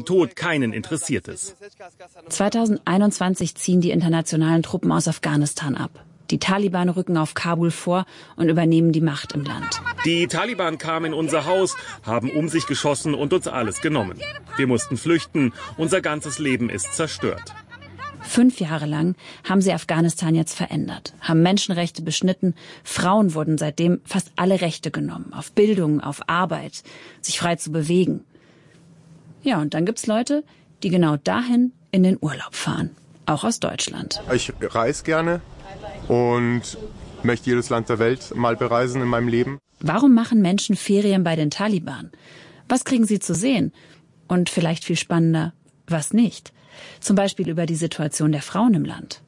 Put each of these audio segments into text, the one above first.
Tod keinen interessiert es. 2021 ziehen die internationalen Truppen aus Afghanistan ab. Die Taliban rücken auf Kabul vor und übernehmen die Macht im Land. Die Taliban kamen in unser Haus, haben um sich geschossen und uns alles genommen. Wir mussten flüchten, unser ganzes Leben ist zerstört. 5 Jahre lang haben sie Afghanistan jetzt verändert, haben Menschenrechte beschnitten. Frauen wurden seitdem fast alle Rechte genommen, auf Bildung, auf Arbeit, sich frei zu bewegen. Ja, und dann gibt's Leute, die genau dahin in den Urlaub fahren, auch aus Deutschland. Ich reise gerne und möchte jedes Land der Welt mal bereisen in meinem Leben. Warum machen Menschen Ferien bei den Taliban? Was kriegen sie zu sehen? Und vielleicht viel spannender, was nicht? Zum Beispiel über die Situation der Frauen im Land.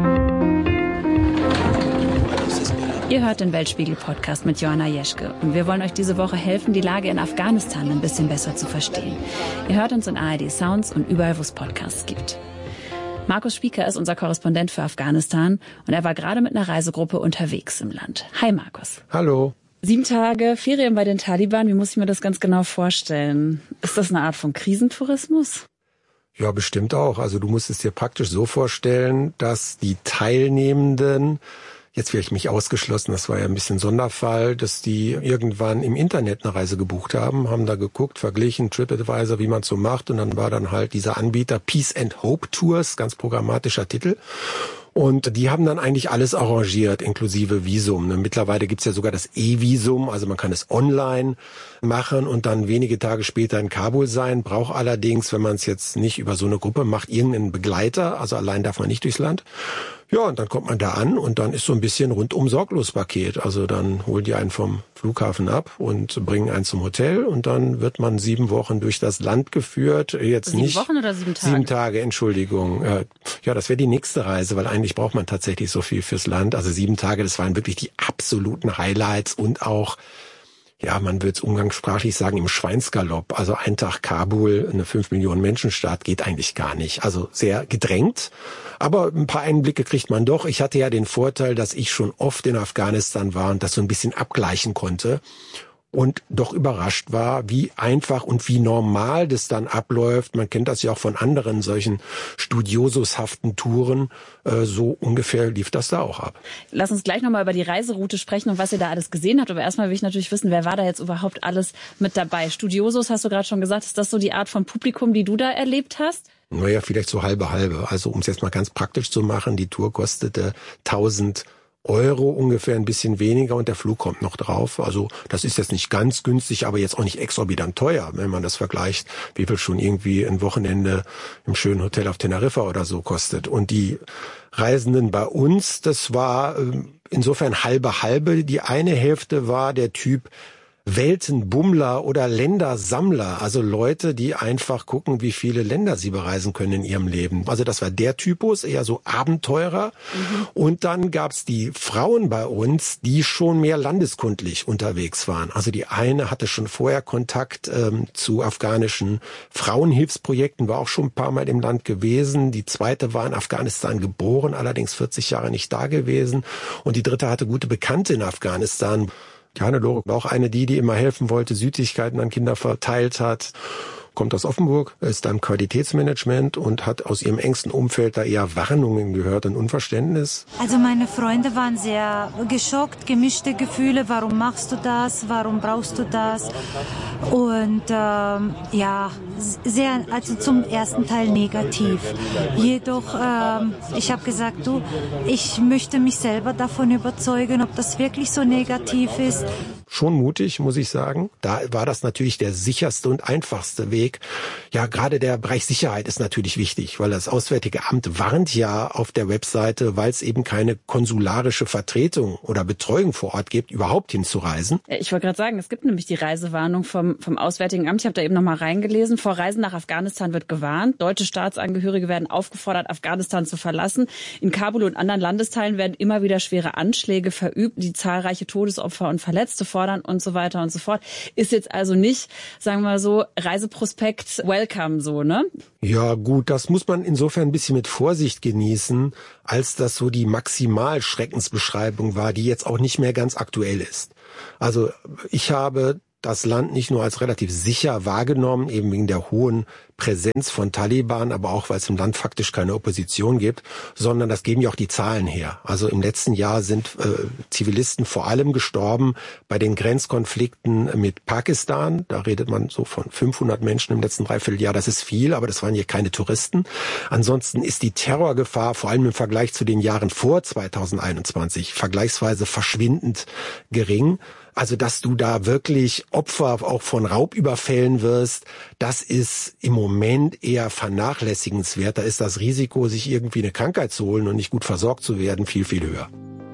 Ihr hört den Weltspiegel-Podcast mit Joanna Jeschke und wir wollen euch diese Woche helfen, die Lage in Afghanistan ein bisschen besser zu verstehen. Ihr hört uns in ARD Sounds und überall, wo es Podcasts gibt. Markus Spieker ist unser Korrespondent für Afghanistan und er war gerade mit einer Reisegruppe unterwegs im Land. Hi Markus. Hallo. 7 Tage Ferien bei den Taliban, wie muss ich mir das ganz genau vorstellen? Ist das eine Art von Krisentourismus? Ja, bestimmt auch. Also du musst es dir praktisch so vorstellen, dass die Teilnehmenden, jetzt vielleicht mich ausgeschlossen, das war ja ein bisschen Sonderfall, dass die irgendwann im Internet eine Reise gebucht haben da geguckt, verglichen, TripAdvisor, wie man es so macht. Und dann war dann halt dieser Anbieter Peace and Hope Tours, ganz programmatischer Titel. Und die haben dann eigentlich alles arrangiert, inklusive Visum. Mittlerweile gibt's ja sogar das E-Visum, also man kann es online machen und dann wenige Tage später in Kabul sein. Braucht allerdings, wenn man es jetzt nicht über so eine Gruppe macht, irgendeinen Begleiter. Also allein darf man nicht durchs Land. Ja, und dann kommt man da an und dann ist so ein bisschen rundum sorglos Paket. Also dann holen die einen vom Flughafen ab und bringen einen zum Hotel und dann wird man 7 Wochen durch das Land geführt. Jetzt 7 nicht Wochen oder 7 Tage? 7 Tage, Entschuldigung. Ja, das wäre die nächste Reise, weil eigentlich braucht man tatsächlich so viel fürs Land. Also 7 Tage, das waren wirklich die absoluten Highlights und auch, ja, man würde es umgangssprachlich sagen, im Schweinsgalopp. Also ein Tag Kabul, eine 5 Millionen Menschenstadt, geht eigentlich gar nicht. Also sehr gedrängt. Aber ein paar Einblicke kriegt man doch. Ich hatte ja den Vorteil, dass ich schon oft in Afghanistan war und das so ein bisschen abgleichen konnte. Und doch überrascht war, wie einfach und wie normal das dann abläuft. Man kennt das ja auch von anderen solchen studiosushaften Touren. So ungefähr lief das da auch ab. Lass uns gleich nochmal über die Reiseroute sprechen und was ihr da alles gesehen habt. Aber erstmal will ich natürlich wissen, wer war da jetzt überhaupt alles mit dabei? Studiosus, hast du gerade schon gesagt, ist das so die Art von Publikum, die du da erlebt hast? Naja, vielleicht so halbe. Also um es jetzt mal ganz praktisch zu machen, die Tour kostete 1.000 Euro ungefähr, ein bisschen weniger und der Flug kommt noch drauf. Also das ist jetzt nicht ganz günstig, aber jetzt auch nicht exorbitant teuer, wenn man das vergleicht, wie viel schon irgendwie ein Wochenende im schönen Hotel auf Teneriffa oder so kostet. Und die Reisenden bei uns, das war insofern halbe. Die eine Hälfte war der Typ Weltenbummler oder Ländersammler, also Leute, die einfach gucken, wie viele Länder sie bereisen können in ihrem Leben. Also das war der Typus, eher so Abenteurer. Und dann gab's die Frauen bei uns, die schon mehr landeskundlich unterwegs waren. Also die eine hatte schon vorher Kontakt zu afghanischen Frauenhilfsprojekten, war auch schon ein paar Mal im Land gewesen. Die zweite war in Afghanistan geboren, allerdings 40 Jahre nicht da gewesen. Und die dritte hatte gute Bekannte in Afghanistan. Die Hannelore war auch eine, die immer helfen wollte, Süßigkeiten an Kinder verteilt hat. Kommt aus Offenburg, ist da im Qualitätsmanagement und hat aus ihrem engsten Umfeld da eher Warnungen gehört und Unverständnis. Also meine Freunde waren sehr geschockt, gemischte Gefühle. Warum machst du das? Warum brauchst du das? Und ja, sehr, also zum ersten Teil negativ. Jedoch, ich habe gesagt, ich möchte mich selber davon überzeugen, ob das wirklich so negativ ist. Schon mutig, muss ich sagen. Da war das natürlich der sicherste und einfachste Weg. Ja, gerade der Bereich Sicherheit ist natürlich wichtig, weil das Auswärtige Amt warnt ja auf der Webseite, weil es eben keine konsularische Vertretung oder Betreuung vor Ort gibt, überhaupt hinzureisen. Ich wollte gerade sagen, es gibt nämlich die Reisewarnung vom Auswärtigen Amt. Ich habe da eben noch mal reingelesen. Vor Reisen nach Afghanistan wird gewarnt. Deutsche Staatsangehörige werden aufgefordert, Afghanistan zu verlassen. In Kabul und anderen Landesteilen werden immer wieder schwere Anschläge verübt, die zahlreiche Todesopfer und Verletzte fordern und so weiter und so fort. Ist jetzt also nicht, sagen wir mal so, Reiseprospekt welcome so, ne? Ja gut, das muss man insofern ein bisschen mit Vorsicht genießen, als das so die Maximalschreckensbeschreibung war, die jetzt auch nicht mehr ganz aktuell ist. Also ich habe das Land nicht nur als relativ sicher wahrgenommen, eben wegen der hohen Präsenz von Taliban, aber auch, weil es im Land faktisch keine Opposition gibt, sondern das geben ja auch die Zahlen her. Also im letzten Jahr sind Zivilisten vor allem gestorben bei den Grenzkonflikten mit Pakistan. Da redet man so von 500 Menschen im letzten Dreivierteljahr. Das ist viel, aber das waren hier keine Touristen. Ansonsten ist die Terrorgefahr vor allem im Vergleich zu den Jahren vor 2021 vergleichsweise verschwindend gering. Also, dass du da wirklich Opfer auch von Raubüberfällen wirst, das ist im Moment eher vernachlässigenswert. Da ist das Risiko, sich irgendwie eine Krankheit zu holen und nicht gut versorgt zu werden, viel, viel höher.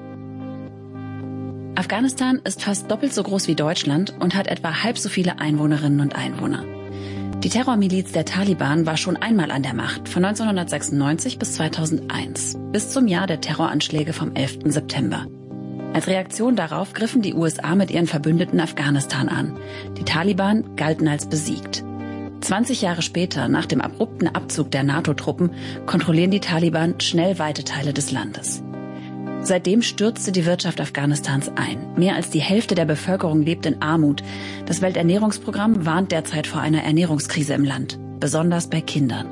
Afghanistan ist fast doppelt so groß wie Deutschland und hat etwa halb so viele Einwohnerinnen und Einwohner. Die Terrormiliz der Taliban war schon einmal an der Macht, von 1996 bis 2001, bis zum Jahr der Terroranschläge vom 11. September. Als Reaktion darauf griffen die USA mit ihren Verbündeten Afghanistan an. Die Taliban galten als besiegt. 20 Jahre später, nach dem abrupten Abzug der NATO-Truppen, kontrollieren die Taliban schnell weite Teile des Landes. Seitdem stürzte die Wirtschaft Afghanistans ein. Mehr als die Hälfte der Bevölkerung lebt in Armut. Das Welternährungsprogramm warnt derzeit vor einer Ernährungskrise im Land, besonders bei Kindern.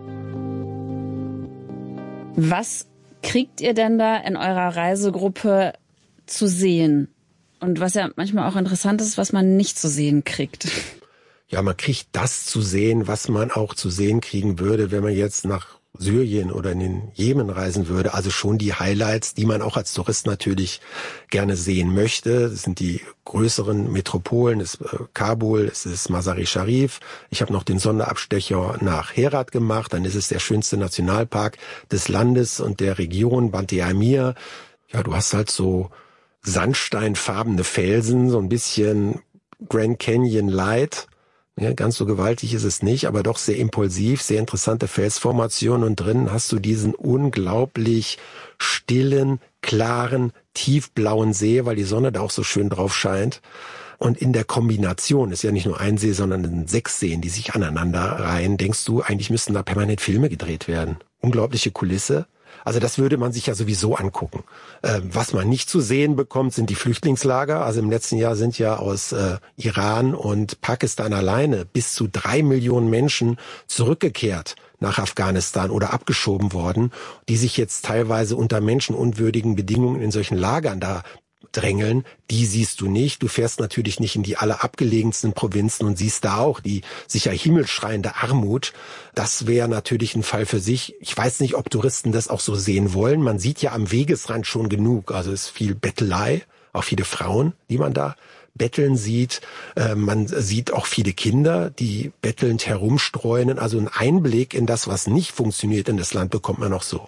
Was kriegt ihr denn da in eurer Reisegruppe zu sehen? Und was ja manchmal auch interessant ist, was man nicht zu sehen kriegt. Ja, man kriegt das zu sehen, was man auch zu sehen kriegen würde, wenn man jetzt nach Syrien oder in den Jemen reisen würde. Also schon die Highlights, die man auch als Tourist natürlich gerne sehen möchte. Das sind die größeren Metropolen, das ist Kabul, es ist Mazar-e Sharif. Ich habe noch den Sonderabstecher nach Herat gemacht. Dann ist es der schönste Nationalpark des Landes und der Region, Bant-e Amir. Ja, du hast halt so sandsteinfarbene Felsen, so ein bisschen Grand Canyon Light. Ja, ganz so gewaltig ist es nicht, aber doch sehr impulsiv, sehr interessante Felsformationen. Und drinnen hast du diesen unglaublich stillen, klaren, tiefblauen See, weil die Sonne da auch so schön drauf scheint. Und in der Kombination, ist ja nicht nur ein See, sondern 6 Seen, die sich aneinander reihen, denkst du, eigentlich müssten da permanent Filme gedreht werden. Unglaubliche Kulisse. Also das würde man sich ja sowieso angucken. Was man nicht zu sehen bekommt, sind die Flüchtlingslager. Also im letzten Jahr sind ja aus Iran und Pakistan alleine bis zu 3 Millionen Menschen zurückgekehrt nach Afghanistan oder abgeschoben worden, die sich jetzt teilweise unter menschenunwürdigen Bedingungen in solchen Lagern da drängeln, die siehst du nicht. Du fährst natürlich nicht in die allerabgelegensten Provinzen und siehst da auch die sicher himmelschreiende Armut. Das wäre natürlich ein Fall für sich. Ich weiß nicht, ob Touristen das auch so sehen wollen. Man sieht ja am Wegesrand schon genug. Also es ist viel Bettelei, auch viele Frauen, die man da betteln sieht. Man sieht auch viele Kinder, die bettelnd herumstreunen. Also einen Einblick in das, was nicht funktioniert in das Land, bekommt man auch so.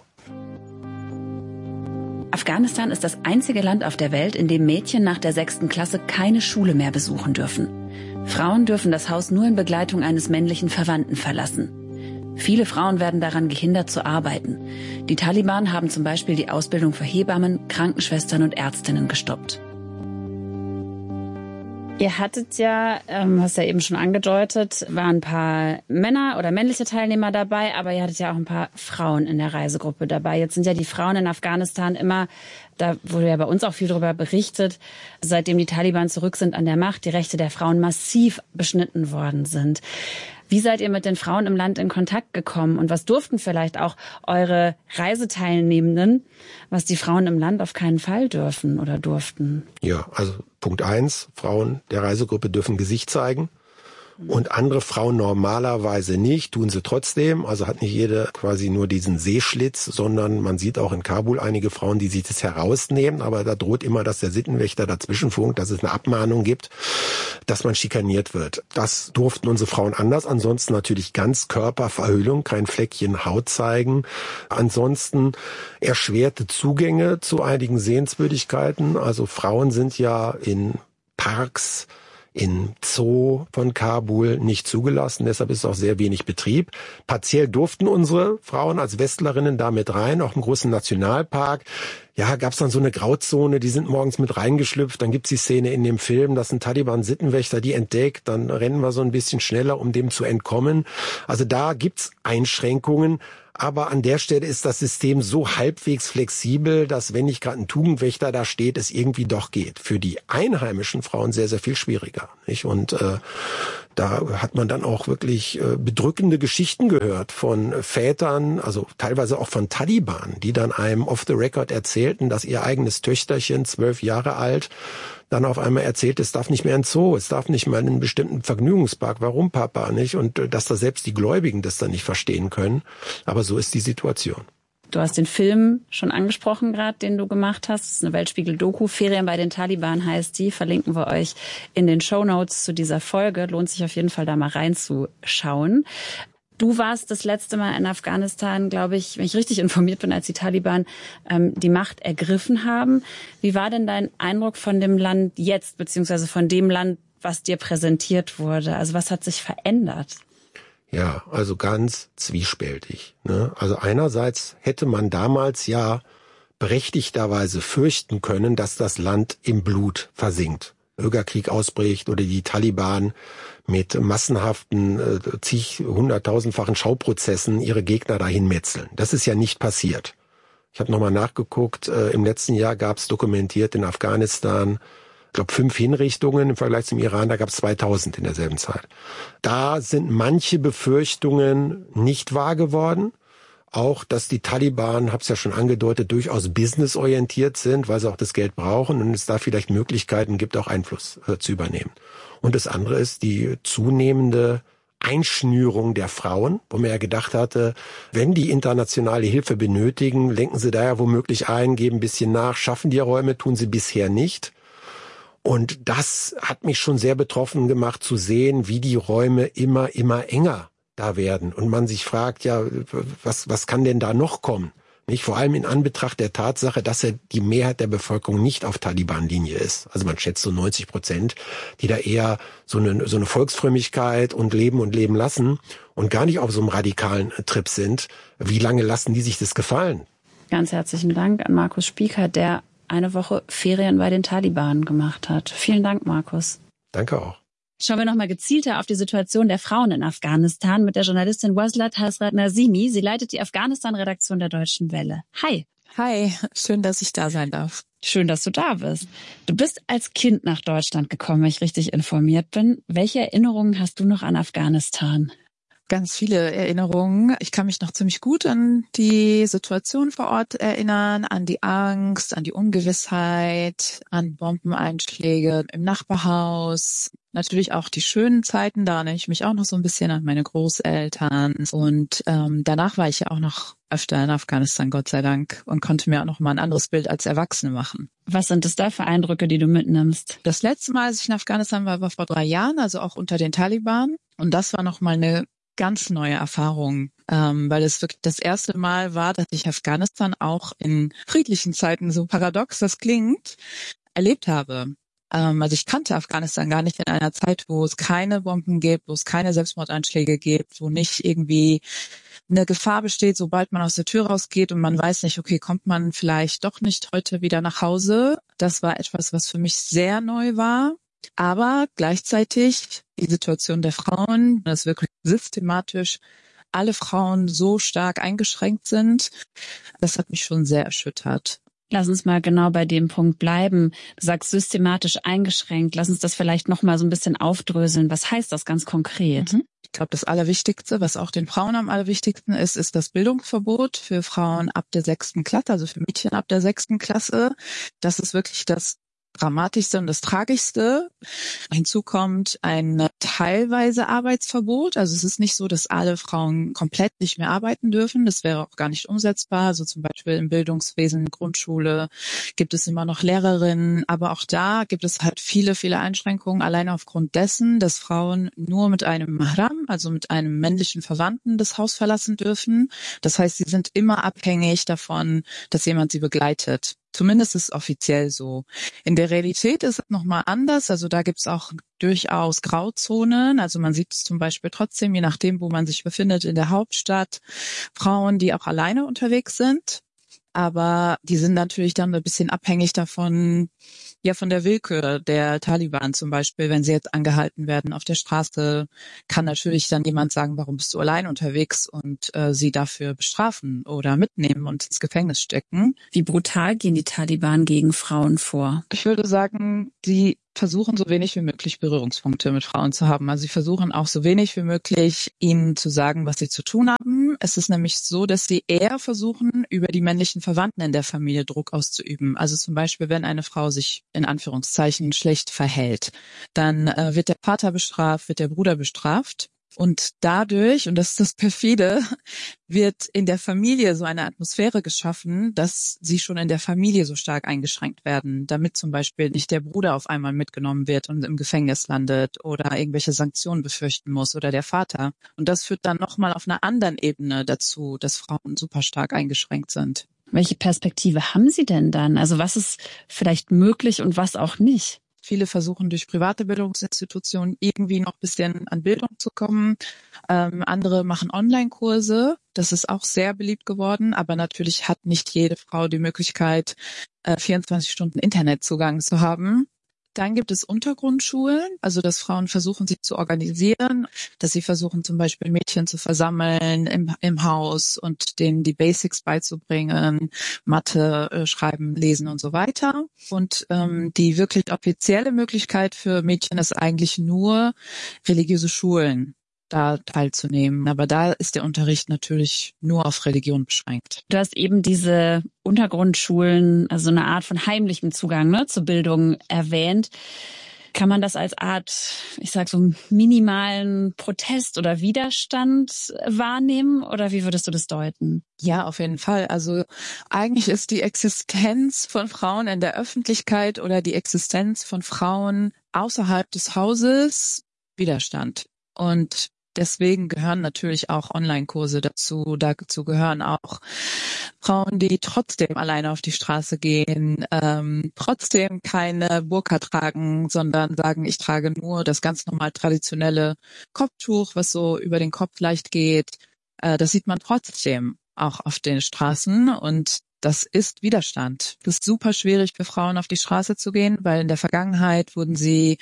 Afghanistan ist das einzige Land auf der Welt, in dem Mädchen nach der 6. Klasse keine Schule mehr besuchen dürfen. Frauen dürfen das Haus nur in Begleitung eines männlichen Verwandten verlassen. Viele Frauen werden daran gehindert zu arbeiten. Die Taliban haben zum Beispiel die Ausbildung für Hebammen, Krankenschwestern und Ärztinnen gestoppt. Ihr hattet ja, hast ja eben schon angedeutet, waren ein paar Männer oder männliche Teilnehmer dabei, aber ihr hattet ja auch ein paar Frauen in der Reisegruppe dabei. Jetzt sind ja die Frauen in Afghanistan immer, da wurde ja bei uns auch viel darüber berichtet, seitdem die Taliban zurück sind an der Macht, die Rechte der Frauen massiv beschnitten worden sind. Wie seid ihr mit den Frauen im Land in Kontakt gekommen und was durften vielleicht auch eure Reiseteilnehmenden, was die Frauen im Land auf keinen Fall dürfen oder durften? Ja, also Punkt 1, Frauen der Reisegruppe dürfen Gesicht zeigen. Und andere Frauen normalerweise nicht, tun sie trotzdem. Also hat nicht jede quasi nur diesen Sehschlitz, sondern man sieht auch in Kabul einige Frauen, die sich das herausnehmen. Aber da droht immer, dass der Sittenwächter dazwischenfunkt, dass es eine Abmahnung gibt, dass man schikaniert wird. Das durften unsere Frauen anders. Ansonsten natürlich ganz Körperverhüllung, kein Fleckchen Haut zeigen. Ansonsten erschwerte Zugänge zu einigen Sehenswürdigkeiten. Also Frauen sind ja in Parks, in Zoo von Kabul nicht zugelassen, deshalb ist auch sehr wenig Betrieb. Partiell durften unsere Frauen als Westlerinnen da mit rein, auch im großen Nationalpark. Ja, gab's dann so eine Grauzone, die sind morgens mit reingeschlüpft, dann gibt's die Szene in dem Film, dass ein Taliban-Sittenwächter die entdeckt, dann rennen wir so ein bisschen schneller, um dem zu entkommen. Also da gibt's Einschränkungen, Aber an der Stelle ist das System so halbwegs flexibel, dass wenn nicht gerade ein Tugendwächter da steht, es irgendwie doch geht. Für die einheimischen Frauen sehr, sehr viel schwieriger, nicht? Und da hat man dann auch wirklich bedrückende Geschichten gehört von Vätern, also teilweise auch von Taliban, die dann einem off the record erzählten, dass ihr eigenes Töchterchen, 12 Jahre alt, dann auf einmal erzählt, es darf nicht mehr in den Zoo, es darf nicht mal in einen bestimmten Vergnügungspark. Warum, Papa, nicht? Und dass da selbst die Gläubigen das dann nicht verstehen können. Aber so ist die Situation. Du hast den Film schon angesprochen gerade, den du gemacht hast. Das ist eine Weltspiegel-Doku. Ferien bei den Taliban heißt die. Verlinken wir euch in den Shownotes zu dieser Folge. Lohnt sich auf jeden Fall, da mal reinzuschauen. Du warst das letzte Mal in Afghanistan, glaube ich, wenn ich richtig informiert bin, als die Taliban die Macht ergriffen haben. Wie war denn dein Eindruck von dem Land jetzt, beziehungsweise von dem Land, was dir präsentiert wurde? Also was hat sich verändert? Ja, also ganz zwiespältig, ne? Also einerseits hätte man damals ja berechtigterweise fürchten können, dass das Land im Blut versinkt. Bürgerkrieg ausbricht oder die Taliban mit massenhaften, hunderttausendfachen Schauprozessen ihre Gegner dahin metzeln. Das ist ja nicht passiert. Ich habe nochmal nachgeguckt, im letzten Jahr gab es dokumentiert in Afghanistan, ich glaube 5 Hinrichtungen im Vergleich zum Iran, da gab es 2000 in derselben Zeit. Da sind manche Befürchtungen nicht wahr geworden. Auch, dass die Taliban, hab's ja schon angedeutet, durchaus businessorientiert sind, weil sie auch das Geld brauchen und es da vielleicht Möglichkeiten gibt, auch Einfluss zu übernehmen. Und das andere ist die zunehmende Einschnürung der Frauen, wo man ja gedacht hatte, wenn die internationale Hilfe benötigen, lenken sie da ja womöglich ein, geben ein bisschen nach, schaffen die Räume, tun sie bisher nicht. Und das hat mich schon sehr betroffen gemacht zu sehen, wie die Räume immer enger da werden. Und man sich fragt, ja, was kann denn da noch kommen? Nicht? Vor allem in Anbetracht der Tatsache, dass ja die Mehrheit der Bevölkerung nicht auf Taliban-Linie ist. Also man schätzt so 90%, die da eher so eine Volksfrömmigkeit und leben lassen und gar nicht auf so einem radikalen Trip sind. Wie lange lassen die sich das gefallen? Ganz herzlichen Dank an Markus Spieker, der eine Woche Ferien bei den Taliban gemacht hat. Vielen Dank, Markus. Danke auch. Schauen wir nochmal gezielter auf die Situation der Frauen in Afghanistan mit der Journalistin Waslat Hasrat Nazimi. Sie leitet die Afghanistan-Redaktion der Deutschen Welle. Hi. Hi, schön, dass ich da sein darf. Schön, dass du da bist. Du bist als Kind nach Deutschland gekommen, wenn ich richtig informiert bin. Welche Erinnerungen hast du noch an Afghanistan? Ganz viele Erinnerungen. Ich kann mich noch ziemlich gut an die Situation vor Ort erinnern, an die Angst, an die Ungewissheit, an Bombeneinschläge im Nachbarhaus. Natürlich auch die schönen Zeiten, da erinnere ich mich auch noch so ein bisschen an meine Großeltern. Und danach war ich ja auch noch öfter in Afghanistan, Gott sei Dank, und konnte mir auch noch mal ein anderes Bild als Erwachsene machen. Was sind es da für Eindrücke, die du mitnimmst? Das letzte Mal, als ich in Afghanistan war vor 3 Jahren, also auch unter den Taliban. Und das war noch mal eine ganz neue Erfahrung, weil es wirklich das erste Mal war, dass ich Afghanistan auch in friedlichen Zeiten, so paradox das klingt, erlebt habe. Also ich kannte Afghanistan gar nicht in einer Zeit, wo es keine Bomben gibt, wo es keine Selbstmordanschläge gibt, wo nicht irgendwie eine Gefahr besteht, sobald man aus der Tür rausgeht und man weiß nicht, okay, kommt man vielleicht doch nicht heute wieder nach Hause. Das war etwas, was für mich sehr neu war. Aber gleichzeitig die Situation der Frauen, dass wirklich systematisch alle Frauen so stark eingeschränkt sind, das hat mich schon sehr erschüttert. Lass uns mal genau bei dem Punkt bleiben. Du sagst systematisch eingeschränkt. Lass uns das vielleicht noch mal so ein bisschen aufdröseln. Was heißt das ganz konkret? Ich glaube, das Allerwichtigste, was auch den Frauen am allerwichtigsten ist, ist das Bildungsverbot für Frauen ab der 6. Klasse, also für Mädchen ab der 6. Klasse. Das ist wirklich das Dramatischste und das Tragischste. Hinzu kommt ein teilweise Arbeitsverbot. Also es ist nicht so, dass alle Frauen komplett nicht mehr arbeiten dürfen. Das wäre auch gar nicht umsetzbar. Also zum Beispiel im Bildungswesen, Grundschule gibt es immer noch Lehrerinnen. Aber auch da gibt es halt viele Einschränkungen. Allein aufgrund dessen, dass Frauen nur mit einem Mahram, also mit einem männlichen Verwandten, das Haus verlassen dürfen. Das heißt, sie sind immer abhängig davon, dass jemand sie begleitet. Zumindest ist es offiziell so. In der Realität ist es nochmal anders. Also da gibt es auch durchaus Grauzonen. Also man sieht es zum Beispiel trotzdem, je nachdem, wo man sich befindet, in der Hauptstadt, Frauen, die auch alleine unterwegs sind. aber die sind natürlich dann ein bisschen abhängig davon, ja, von der Willkür der Taliban zum Beispiel. Wenn sie jetzt angehalten werden auf der Straße, kann natürlich dann jemand sagen, warum bist du allein unterwegs, und sie dafür bestrafen oder mitnehmen und ins Gefängnis stecken. Wie brutal gehen die Taliban gegen Frauen vor? Ich würde sagen, die versuchen so wenig wie möglich Berührungspunkte mit Frauen zu haben. Also sie versuchen auch so wenig wie möglich, ihnen zu sagen, was sie zu tun haben. Es ist nämlich so, dass sie eher versuchen, über die männlichen Verwandten in der Familie Druck auszuüben. Also zum Beispiel, wenn eine Frau sich in Anführungszeichen schlecht verhält, dann wird der Vater bestraft, wird der Bruder bestraft. Und dadurch, und das ist das Perfide, wird in der Familie so eine Atmosphäre geschaffen, dass sie schon in der Familie so stark eingeschränkt werden, damit zum Beispiel nicht der Bruder auf einmal mitgenommen wird und im Gefängnis landet oder irgendwelche Sanktionen befürchten muss oder der Vater. Und das führt dann nochmal auf einer anderen Ebene dazu, dass Frauen super stark eingeschränkt sind. Welche Perspektive haben Sie denn dann? Also was ist vielleicht möglich und was auch nicht? Viele versuchen durch private Bildungsinstitutionen irgendwie noch ein bisschen an Bildung zu kommen. Andere machen Online-Kurse. Das ist auch sehr beliebt geworden. Aber natürlich hat nicht jede Frau die Möglichkeit, 24 Stunden Internetzugang zu haben. Dann gibt es Untergrundschulen, also dass Frauen versuchen, sich zu organisieren, dass sie versuchen, zum Beispiel Mädchen zu versammeln im Haus und denen die Basics beizubringen, Mathe, Schreiben, Lesen und so weiter. Und die wirklich offizielle Möglichkeit für Mädchen ist eigentlich nur religiöse Schulen, da teilzunehmen. Aber da ist der Unterricht natürlich nur auf Religion beschränkt. Du hast eben diese Untergrundschulen, also eine Art von heimlichem Zugang zur Bildung erwähnt. Kann man das als Art, ich sag so, minimalen Protest oder Widerstand wahrnehmen? Oder wie würdest du das deuten? Ja, auf jeden Fall. Also eigentlich ist die Existenz von Frauen in der Öffentlichkeit oder die Existenz von Frauen außerhalb des Hauses Widerstand. Und deswegen gehören natürlich auch Online-Kurse dazu. Dazu gehören auch Frauen, die trotzdem alleine auf die Straße gehen, trotzdem keine Burka tragen, sondern sagen, ich trage nur das ganz normal traditionelle Kopftuch, was so über den Kopf leicht geht. Das sieht man trotzdem auch auf den Straßen, und das ist Widerstand. Es ist super schwierig für Frauen, auf die Straße zu gehen, weil in der Vergangenheit wurden sie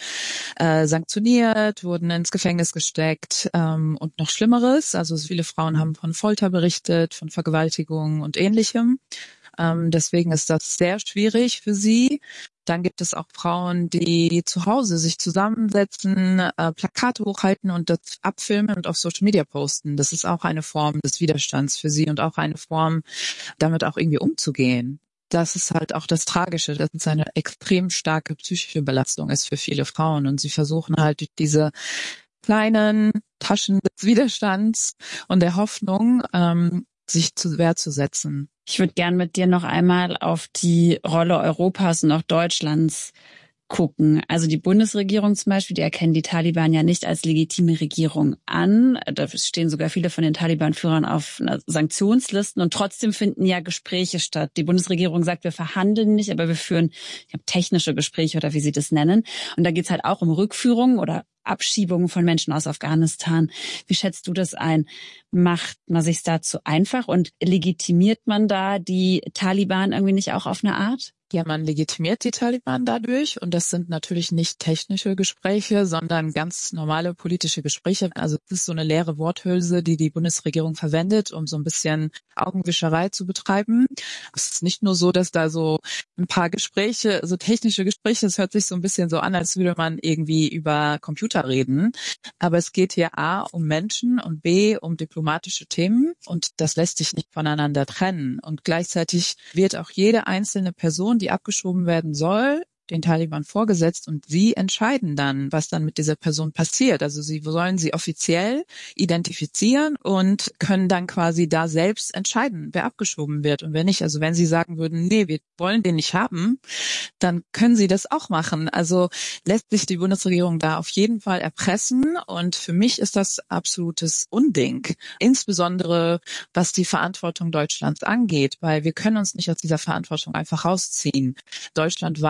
sanktioniert, wurden ins Gefängnis gesteckt und noch Schlimmeres. Also viele Frauen haben von Folter berichtet, von Vergewaltigungen und Ähnlichem. Deswegen ist das sehr schwierig für sie. Dann gibt es auch Frauen, die zu Hause sich zusammensetzen, Plakate hochhalten und das abfilmen und auf Social Media posten. Das ist auch eine Form des Widerstands für sie und auch eine Form, damit auch irgendwie umzugehen. Das ist halt auch das Tragische, dass es eine extrem starke psychische Belastung ist für viele Frauen. Und sie versuchen halt durch diese kleinen Taschen des Widerstands und der Hoffnung, sich zur Wehr zu setzen. Ich würde gern mit dir noch einmal auf die Rolle Europas und auch Deutschlands gucken. Also die Bundesregierung zum Beispiel, die erkennen die Taliban ja nicht als legitime Regierung an. Da stehen sogar viele von den Taliban-Führern auf Sanktionslisten und trotzdem finden ja Gespräche statt. Die Bundesregierung sagt, wir verhandeln nicht, aber wir führen technische Gespräche oder wie sie das nennen. Und da geht's halt auch um Rückführung oder Abschiebungen von Menschen aus Afghanistan. Wie schätzt du das ein? Macht man sich dazu einfach und legitimiert man da die Taliban irgendwie nicht auch auf eine Art? Ja, man legitimiert die Taliban dadurch, und das sind natürlich nicht technische Gespräche, sondern ganz normale politische Gespräche. Also es ist so eine leere Worthülse, die die Bundesregierung verwendet, um so ein bisschen Augenwischerei zu betreiben. Es ist nicht nur so, dass da so ein paar Gespräche, so technische Gespräche, es hört sich so ein bisschen so an, als würde man irgendwie über Computer reden. Aber es geht hier A um Menschen und B um diplomatische Themen, und das lässt sich nicht voneinander trennen. Und gleichzeitig wird auch jede einzelne Person, die abgeschoben werden soll, den Taliban vorgesetzt, und sie entscheiden dann, was dann mit dieser Person passiert. Also sie sollen sie offiziell identifizieren und können dann quasi da selbst entscheiden, wer abgeschoben wird und wer nicht. Also wenn sie sagen würden, nee, wir wollen den nicht haben, dann können sie das auch machen. Also lässt sich die Bundesregierung da auf jeden Fall erpressen, und für mich ist das absolutes Unding. Insbesondere was die Verantwortung Deutschlands angeht, weil wir können uns nicht aus dieser Verantwortung einfach rausziehen. Deutschland war 20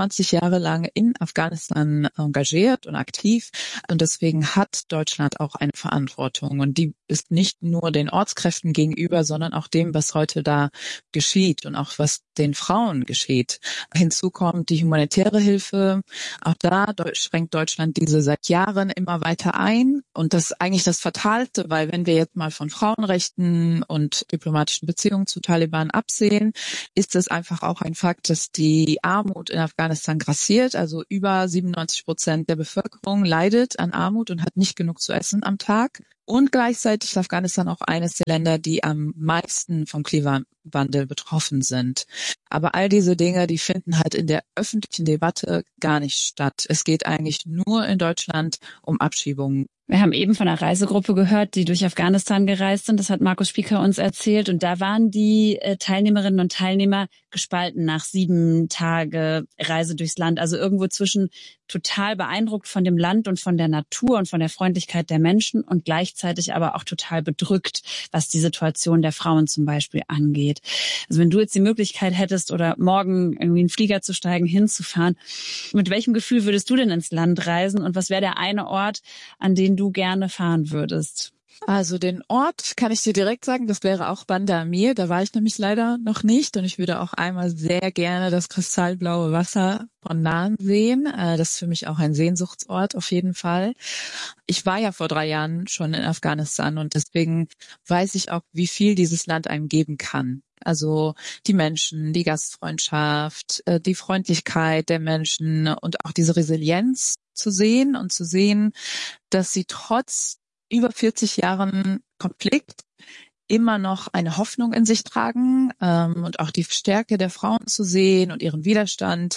20 Jahre lang in Afghanistan engagiert und aktiv. Und deswegen hat Deutschland auch eine Verantwortung. Und die ist nicht nur den Ortskräften gegenüber, sondern auch dem, was heute da geschieht und auch was den Frauen geschieht. Hinzu kommt die humanitäre Hilfe. Auch da schränkt Deutschland diese seit Jahren immer weiter ein. Und das ist eigentlich das Fatalste, weil wenn wir jetzt mal von Frauenrechten und diplomatischen Beziehungen zu Taliban absehen, ist es einfach auch ein Fakt, dass die Armut in Afghanistan grassiert. Also über 97% der Bevölkerung leidet an Armut und hat nicht genug zu essen am Tag. Und gleichzeitig ist Afghanistan auch eines der Länder, die am meisten vom Klimawandel betroffen sind. Aber all diese Dinge, die finden halt in der öffentlichen Debatte gar nicht statt. Es geht eigentlich nur in Deutschland um Abschiebungen. Wir haben eben von einer Reisegruppe gehört, die durch Afghanistan gereist sind. Das hat Markus Spieker uns erzählt. Und da waren die Teilnehmerinnen und Teilnehmer gespalten nach 7 Tage Reise durchs Land. Also irgendwo zwischen total beeindruckt von dem Land und von der Natur und von der Freundlichkeit der Menschen und gleichzeitig aber auch total bedrückt, was die Situation der Frauen zum Beispiel angeht. Also wenn du jetzt die Möglichkeit hättest oder morgen irgendwie in einen Flieger zu steigen, hinzufahren, mit welchem Gefühl würdest du denn ins Land reisen und was wäre der eine Ort, an den du gerne fahren würdest? Also den Ort kann ich dir direkt sagen, das wäre auch Banda Amir. Da war ich nämlich leider noch nicht und ich würde auch einmal sehr gerne das kristallblaue Wasser von Nahen sehen. Das ist für mich auch ein Sehnsuchtsort auf jeden Fall. Ich war ja vor 3 Jahren schon in Afghanistan und deswegen weiß ich auch, wie viel dieses Land einem geben kann. Also die Menschen, die Gastfreundschaft, die Freundlichkeit der Menschen und auch diese Resilienz zu sehen und zu sehen, dass sie trotz über 40 Jahren Konflikt immer noch eine Hoffnung in sich tragen und auch die Stärke der Frauen zu sehen und ihren Widerstand.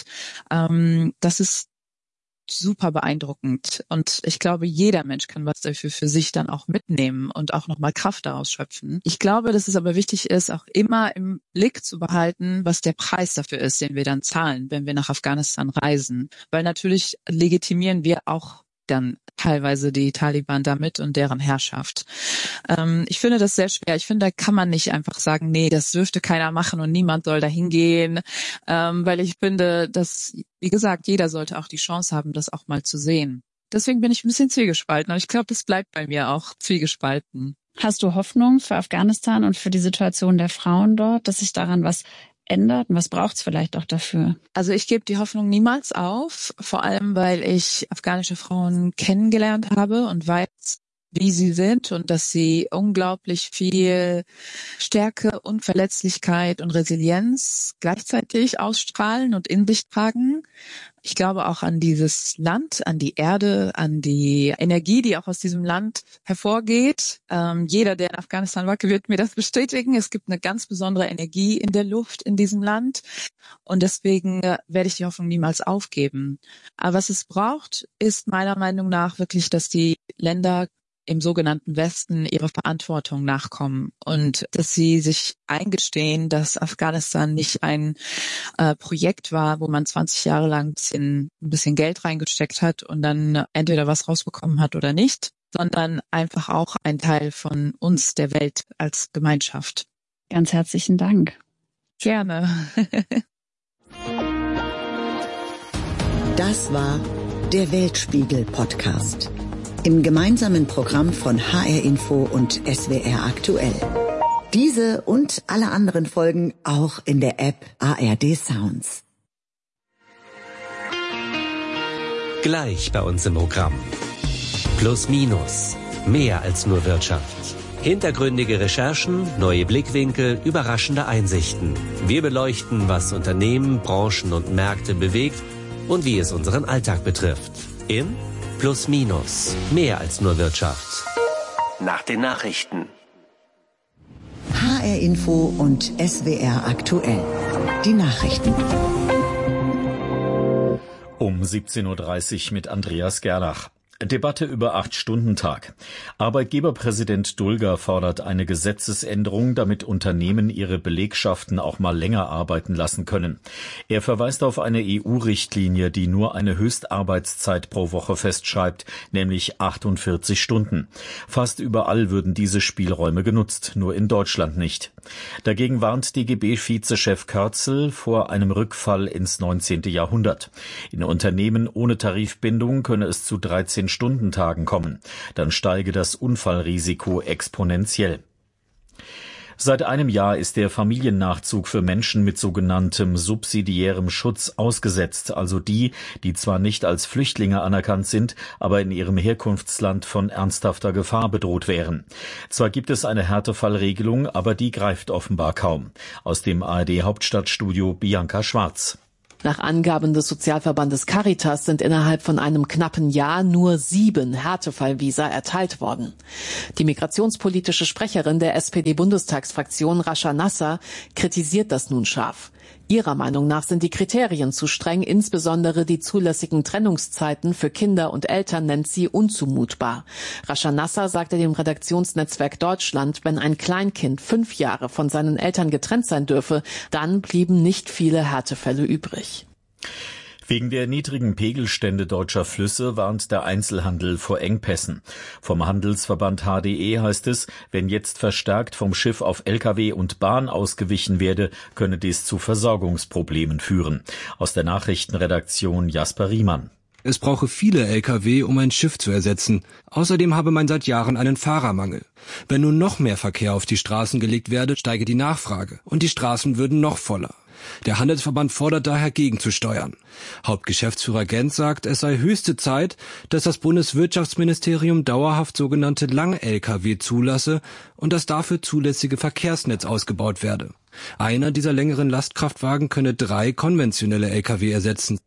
Das ist super beeindruckend. Und ich glaube, jeder Mensch kann was dafür für sich dann auch mitnehmen und auch nochmal Kraft daraus schöpfen. Ich glaube, dass es aber wichtig ist, auch immer im Blick zu behalten, was der Preis dafür ist, den wir dann zahlen, wenn wir nach Afghanistan reisen. Weil natürlich legitimieren wir auch dann teilweise die Taliban damit und deren Herrschaft. Ich finde das sehr schwer. Ich finde, da kann man nicht einfach sagen, nee, das dürfte keiner machen und niemand soll da hingehen, weil ich finde, dass, wie gesagt, jeder sollte auch die Chance haben, das auch mal zu sehen. Deswegen bin ich ein bisschen zwiegespalten und ich glaube, das bleibt bei mir auch zwiegespalten. Hast du Hoffnung für Afghanistan und für die Situation der Frauen dort, dass sich daran was ändert? Und was braucht's vielleicht auch dafür? Also ich gebe die Hoffnung niemals auf, vor allem weil ich afghanische Frauen kennengelernt habe und weiß, wie sie sind und dass sie unglaublich viel Stärke und Verletzlichkeit und Resilienz gleichzeitig ausstrahlen und in sich tragen. Ich glaube auch an dieses Land, an die Erde, an die Energie, die auch aus diesem Land hervorgeht. Jeder, der in Afghanistan war, wird mir das bestätigen. Es gibt eine ganz besondere Energie in der Luft in diesem Land. Und deswegen werde ich die Hoffnung niemals aufgeben. Aber was es braucht, ist meiner Meinung nach wirklich, dass die Länder im sogenannten Westen ihrer Verantwortung nachkommen und dass sie sich eingestehen, dass Afghanistan nicht ein Projekt war, wo man 20 Jahre lang ein bisschen Geld reingesteckt hat und dann entweder was rausbekommen hat oder nicht, sondern einfach auch ein Teil von uns, der Welt als Gemeinschaft. Ganz herzlichen Dank. Gerne. Das war der Weltspiegel-Podcast. Im gemeinsamen Programm von HR Info und SWR Aktuell. Diese und alle anderen Folgen auch in der App ARD Sounds. Gleich bei uns im Programm. Plus Minus. Mehr als nur Wirtschaft. Hintergründige Recherchen, neue Blickwinkel, überraschende Einsichten. Wir beleuchten, was Unternehmen, Branchen und Märkte bewegt und wie es unseren Alltag betrifft. In Plus Minus. Mehr als nur Wirtschaft. Nach den Nachrichten. HR Info und SWR Aktuell. Die Nachrichten. Um 17.30 Uhr mit Andreas Gerlach. Debatte über 8-Stunden-Tag. Arbeitgeberpräsident Dulger fordert eine Gesetzesänderung, damit Unternehmen ihre Belegschaften auch mal länger arbeiten lassen können. Er verweist auf eine EU-Richtlinie, die nur eine Höchstarbeitszeit pro Woche festschreibt, nämlich 48 Stunden. Fast überall würden diese Spielräume genutzt, nur in Deutschland nicht. Dagegen warnt DGB-Vizechef Körzel vor einem Rückfall ins 19. Jahrhundert. In Unternehmen ohne Tarifbindung könne es zu 13-Stunden-Tagen kommen. Dann steige das Unfallrisiko exponentiell. Seit einem Jahr ist der Familiennachzug für Menschen mit sogenanntem subsidiärem Schutz ausgesetzt, also die zwar nicht als Flüchtlinge anerkannt sind, aber in ihrem Herkunftsland von ernsthafter Gefahr bedroht wären. Zwar gibt es eine Härtefallregelung, aber die greift offenbar kaum. Aus dem ARD-Hauptstadtstudio Bianca Schwarz. Nach Angaben des Sozialverbandes Caritas sind innerhalb von einem knappen Jahr nur 7 Härtefallvisa erteilt worden. Die migrationspolitische Sprecherin der SPD-Bundestagsfraktion Rascha Nasser kritisiert das nun scharf. Ihrer Meinung nach sind die Kriterien zu streng, insbesondere die zulässigen Trennungszeiten für Kinder und Eltern nennt sie unzumutbar. Rascha Nasser sagte dem Redaktionsnetzwerk Deutschland, wenn ein Kleinkind 5 Jahre von seinen Eltern getrennt sein dürfe, dann blieben nicht viele Härtefälle übrig. Wegen der niedrigen Pegelstände deutscher Flüsse warnt der Einzelhandel vor Engpässen. Vom Handelsverband HDE heißt es, wenn jetzt verstärkt vom Schiff auf Lkw und Bahn ausgewichen werde, könne dies zu Versorgungsproblemen führen. Aus der Nachrichtenredaktion Jasper Riemann. Es brauche viele Lkw, um ein Schiff zu ersetzen. Außerdem habe man seit Jahren einen Fahrermangel. Wenn nun noch mehr Verkehr auf die Straßen gelegt werde, steige die Nachfrage und die Straßen würden noch voller. Der Handelsverband fordert daher gegenzusteuern. Hauptgeschäftsführer Gens sagt, es sei höchste Zeit, dass das Bundeswirtschaftsministerium dauerhaft sogenannte Lang-Lkw zulasse und das dafür zulässige Verkehrsnetz ausgebaut werde. Einer dieser längeren Lastkraftwagen könne 3 konventionelle Lkw ersetzen.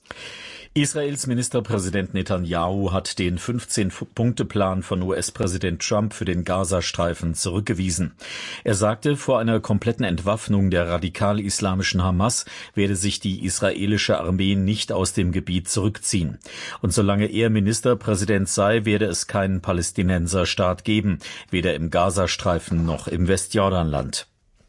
Israels Ministerpräsident Netanyahu hat den 15-Punkte-Plan von US-Präsident Trump für den Gazastreifen zurückgewiesen. Er sagte, vor einer kompletten Entwaffnung der radikal-islamischen Hamas werde sich die israelische Armee nicht aus dem Gebiet zurückziehen. Und solange er Ministerpräsident sei, werde es keinen Palästinenserstaat geben, weder im Gazastreifen noch im Westjordanland.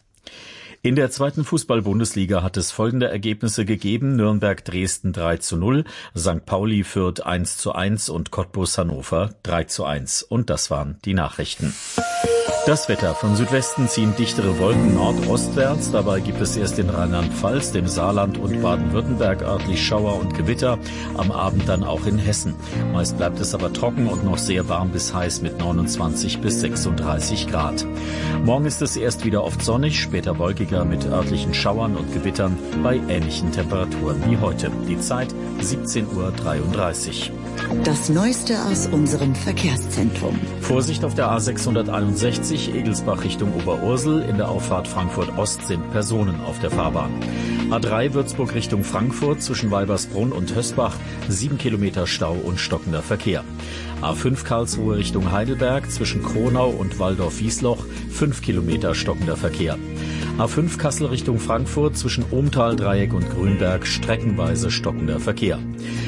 In der 2. Fußball-Bundesliga hat es folgende Ergebnisse gegeben: Nürnberg-Dresden 3:0, St. Pauli-Fürth 1:1 und Cottbus-Hannover 3:1. Und das waren die Nachrichten. Das Wetter. Von Südwesten ziehen dichtere Wolken nordostwärts. Dabei gibt es erst in Rheinland-Pfalz, dem Saarland und Baden-Württemberg örtlich Schauer und Gewitter. Am Abend dann auch in Hessen. Meist bleibt es aber trocken und noch sehr warm bis heiß mit 29 bis 36 Grad. Morgen ist es erst wieder oft sonnig, später wolkiger mit örtlichen Schauern und Gewittern bei ähnlichen Temperaturen wie heute. Die Zeit 17:33 Uhr. Das Neueste aus unserem Verkehrszentrum. Vorsicht auf der A661 Egelsbach Richtung Oberursel. In der Auffahrt Frankfurt Ost sind Personen auf der Fahrbahn. A3 Würzburg Richtung Frankfurt zwischen Weibersbrunn und Hösbach 7 Kilometer Stau und stockender Verkehr. A5 Karlsruhe Richtung Heidelberg zwischen Kronau und Waldorf-Wiesloch 5 Kilometer stockender Verkehr. A5 Kassel Richtung Frankfurt zwischen Ohmtal-Dreieck und Grünberg streckenweise stockender Verkehr.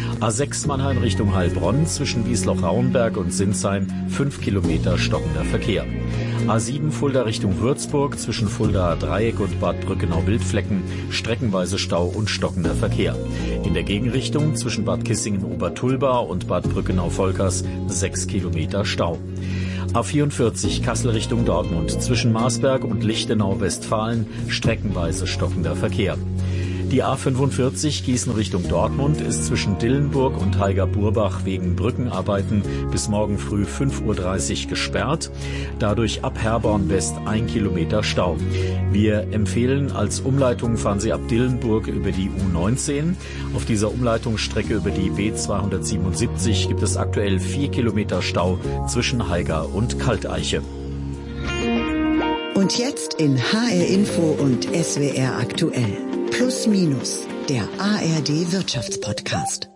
A6 Mannheim Richtung Heilbronn zwischen Wiesloch-Rauenberg und Sinsheim 5 Kilometer stockender Verkehr. A7 Fulda Richtung Würzburg zwischen Fuldaer Dreieck und Bad Brückenau-Wildflecken streckenweise Stau und stockender Verkehr. In der Gegenrichtung zwischen Bad Kissingen-Obertulba und Bad Brückenau-Volkers 6 Kilometer Stau. A44 Kassel Richtung Dortmund zwischen Marsberg und Lichtenau-Westfalen streckenweise stockender Verkehr. Die A45 Gießen Richtung Dortmund ist zwischen Dillenburg und Haiger-Burbach wegen Brückenarbeiten bis morgen früh 5:30 Uhr gesperrt. Dadurch ab Herborn West 1 Kilometer Stau. Wir empfehlen, als Umleitung fahren Sie ab Dillenburg über die U19. Auf dieser Umleitungsstrecke über die B277 gibt es aktuell 4 Kilometer Stau zwischen Haiger und Kalteiche. Und jetzt in HR Info und SWR aktuell. Plus Minus, der ARD Wirtschaftspodcast.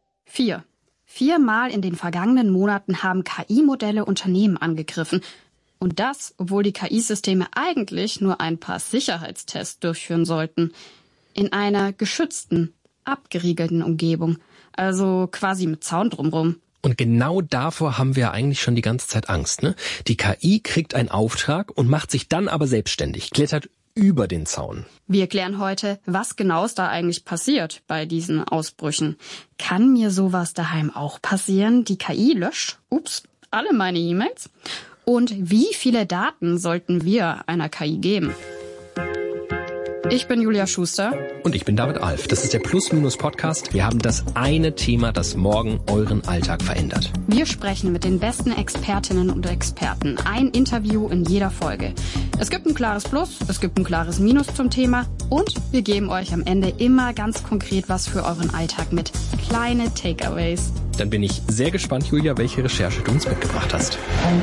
4-mal in den vergangenen Monaten haben KI-Modelle Unternehmen angegriffen. Und das, obwohl die KI-Systeme eigentlich nur ein paar Sicherheitstests durchführen sollten. In einer geschützten, abgeriegelten Umgebung. Also quasi mit Zaun drumrum. Und genau davor haben wir eigentlich schon die ganze Zeit Angst, ne? Die KI kriegt einen Auftrag und macht sich dann aber selbstständig, klettert über den Zaun. Wir klären heute, was genau da eigentlich passiert bei diesen Ausbrüchen. Kann mir sowas daheim auch passieren? Die KI löscht, alle meine E-Mails? Und wie viele Daten sollten wir einer KI geben? Ich bin Julia Schuster. Und ich bin David Alf. Das ist der Plus-Minus-Podcast. Wir haben das eine Thema, das morgen euren Alltag verändert. Wir sprechen mit den besten Expertinnen und Experten. Ein Interview in jeder Folge. Es gibt ein klares Plus, es gibt ein klares Minus zum Thema. Und wir geben euch am Ende immer ganz konkret was für euren Alltag mit. Kleine Takeaways. Dann bin ich sehr gespannt, Julia, welche Recherche du uns mitgebracht hast.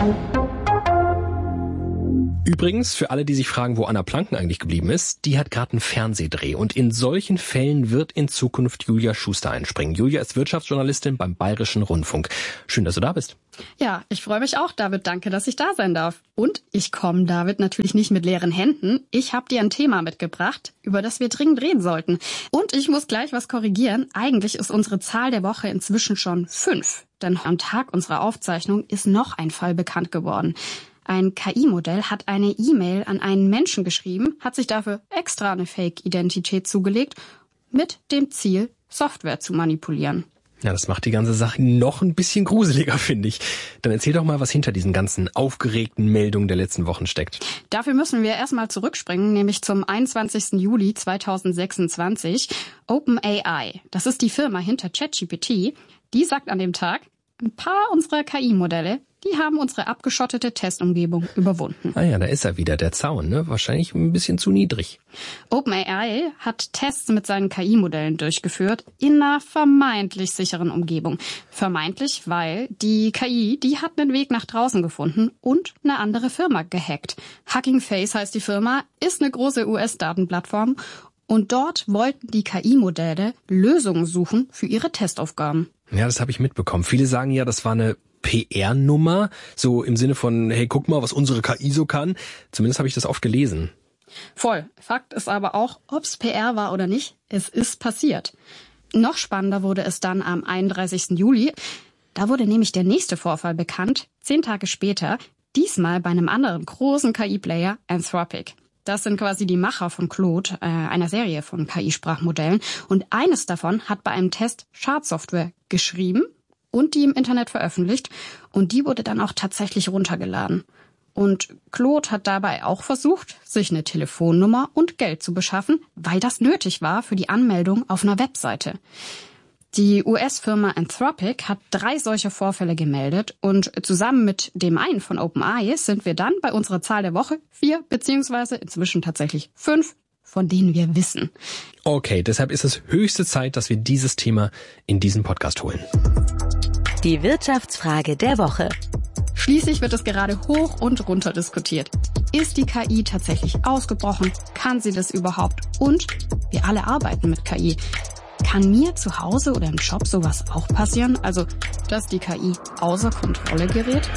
Übrigens, für alle, die sich fragen, wo Anna Planken eigentlich geblieben ist, die hat gerade einen Fernsehdreh. Und in solchen Fällen wird in Zukunft Julia Schuster einspringen. Julia ist Wirtschaftsjournalistin beim Bayerischen Rundfunk. Schön, dass du da bist. Ja, ich freue mich auch, David. Danke, dass ich da sein darf. Und ich komme, David, natürlich nicht mit leeren Händen. Ich habe dir ein Thema mitgebracht, über das wir dringend reden sollten. Und ich muss gleich was korrigieren. Eigentlich ist unsere Zahl der Woche inzwischen schon 5. Denn am Tag unserer Aufzeichnung ist noch ein Fall bekannt geworden. Ein KI-Modell hat eine E-Mail an einen Menschen geschrieben, hat sich dafür extra eine Fake-Identität zugelegt, mit dem Ziel, Software zu manipulieren. Ja, das macht die ganze Sache noch ein bisschen gruseliger, finde ich. Dann erzähl doch mal, was hinter diesen ganzen aufgeregten Meldungen der letzten Wochen steckt. Dafür müssen wir erstmal zurückspringen, nämlich zum 21. Juli 2026. OpenAI, das ist die Firma hinter ChatGPT, die sagt an dem Tag, ein paar unserer KI-Modelle, die haben unsere abgeschottete Testumgebung überwunden. Ah ja, da ist er wieder, der Zaun, ne? Wahrscheinlich ein bisschen zu niedrig. OpenAI hat Tests mit seinen KI-Modellen durchgeführt in einer vermeintlich sicheren Umgebung. Vermeintlich, weil die KI, die hat einen Weg nach draußen gefunden und eine andere Firma gehackt. Hugging Face heißt die Firma, ist eine große US-Datenplattform und dort wollten die KI-Modelle Lösungen suchen für ihre Testaufgaben. Ja, das habe ich mitbekommen. Viele sagen ja, das war eine PR-Nummer, so im Sinne von, hey, guck mal, was unsere KI so kann. Zumindest habe ich das oft gelesen. Voll. Fakt ist aber auch, ob's PR war oder nicht, es ist passiert. Noch spannender wurde es dann am 31. Juli. Da wurde nämlich der nächste Vorfall bekannt, 10 Tage später, diesmal bei einem anderen großen KI-Player, Anthropic. Das sind quasi die Macher von Claude, einer Serie von KI-Sprachmodellen. Und eines davon hat bei einem Test Schadsoftware geschrieben und die im Internet veröffentlicht. Und die wurde dann auch tatsächlich runtergeladen. Und Claude hat dabei auch versucht, sich eine Telefonnummer und Geld zu beschaffen, weil das nötig war für die Anmeldung auf einer Webseite. Die US-Firma Anthropic hat 3 solcher Vorfälle gemeldet und zusammen mit dem einen von OpenAI sind wir dann bei unserer Zahl der Woche 4 beziehungsweise inzwischen tatsächlich 5, von denen wir wissen. Okay, deshalb ist es höchste Zeit, dass wir dieses Thema in diesen Podcast holen. Die Wirtschaftsfrage der Woche. Schließlich wird es gerade hoch und runter diskutiert. Ist die KI tatsächlich ausgebrochen? Kann sie das überhaupt? Und wir alle arbeiten mit KI. Kann mir zu Hause oder im Job sowas auch passieren? Also, dass die KI außer Kontrolle gerät?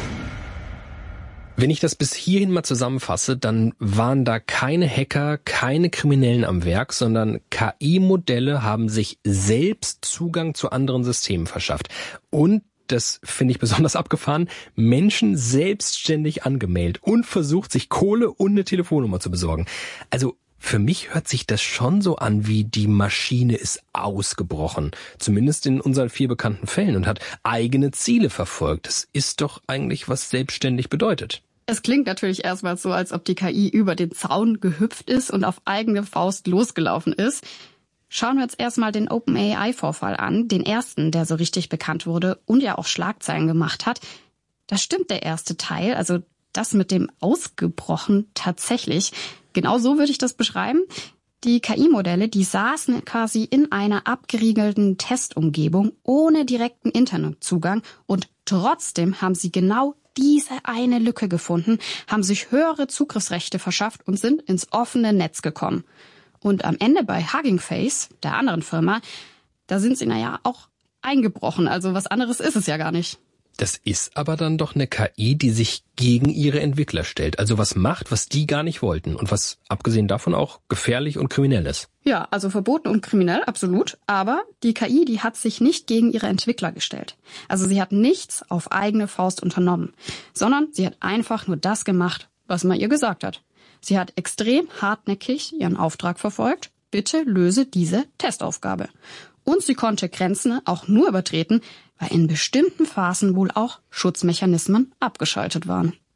Wenn ich das bis hierhin mal zusammenfasse, dann waren da keine Hacker, keine Kriminellen am Werk, sondern KI-Modelle haben sich selbst Zugang zu anderen Systemen verschafft. Und, das finde ich besonders abgefahren, Menschen selbstständig angemeldet und versucht, sich Kohle und eine Telefonnummer zu besorgen. Also, für mich hört sich das schon so an, wie die Maschine ist ausgebrochen. Zumindest in unseren 4 bekannten Fällen und hat eigene Ziele verfolgt. Das ist doch eigentlich, was selbstständig bedeutet. Es klingt natürlich erstmal so, als ob die KI über den Zaun gehüpft ist und auf eigene Faust losgelaufen ist. Schauen wir uns erstmal den OpenAI-Vorfall an, den ersten, der so richtig bekannt wurde und ja auch Schlagzeilen gemacht hat. Da stimmt der erste Teil, also das mit dem ausgebrochen tatsächlich. Genau so würde ich das beschreiben. Die KI-Modelle, die saßen quasi in einer abgeriegelten Testumgebung ohne direkten Internetzugang und trotzdem haben sie genau diese eine Lücke gefunden, haben sich höhere Zugriffsrechte verschafft und sind ins offene Netz gekommen. Und am Ende bei Hugging Face, der anderen Firma, da sind sie auch eingebrochen. Also was anderes ist es ja gar nicht. Das ist aber dann doch eine KI, die sich gegen ihre Entwickler stellt. Also was macht, was die gar nicht wollten. Und was abgesehen davon auch gefährlich und kriminell ist. Ja, also verboten und kriminell, absolut. Aber die KI, die hat sich nicht gegen ihre Entwickler gestellt. Also sie hat nichts auf eigene Faust unternommen. Sondern sie hat einfach nur das gemacht, was man ihr gesagt hat. Sie hat extrem hartnäckig ihren Auftrag verfolgt. Bitte löse diese Testaufgabe. Und sie konnte Grenzen auch nur übertreten, weil in bestimmten Phasen wohl auch Schutzmechanismen abgeschaltet waren.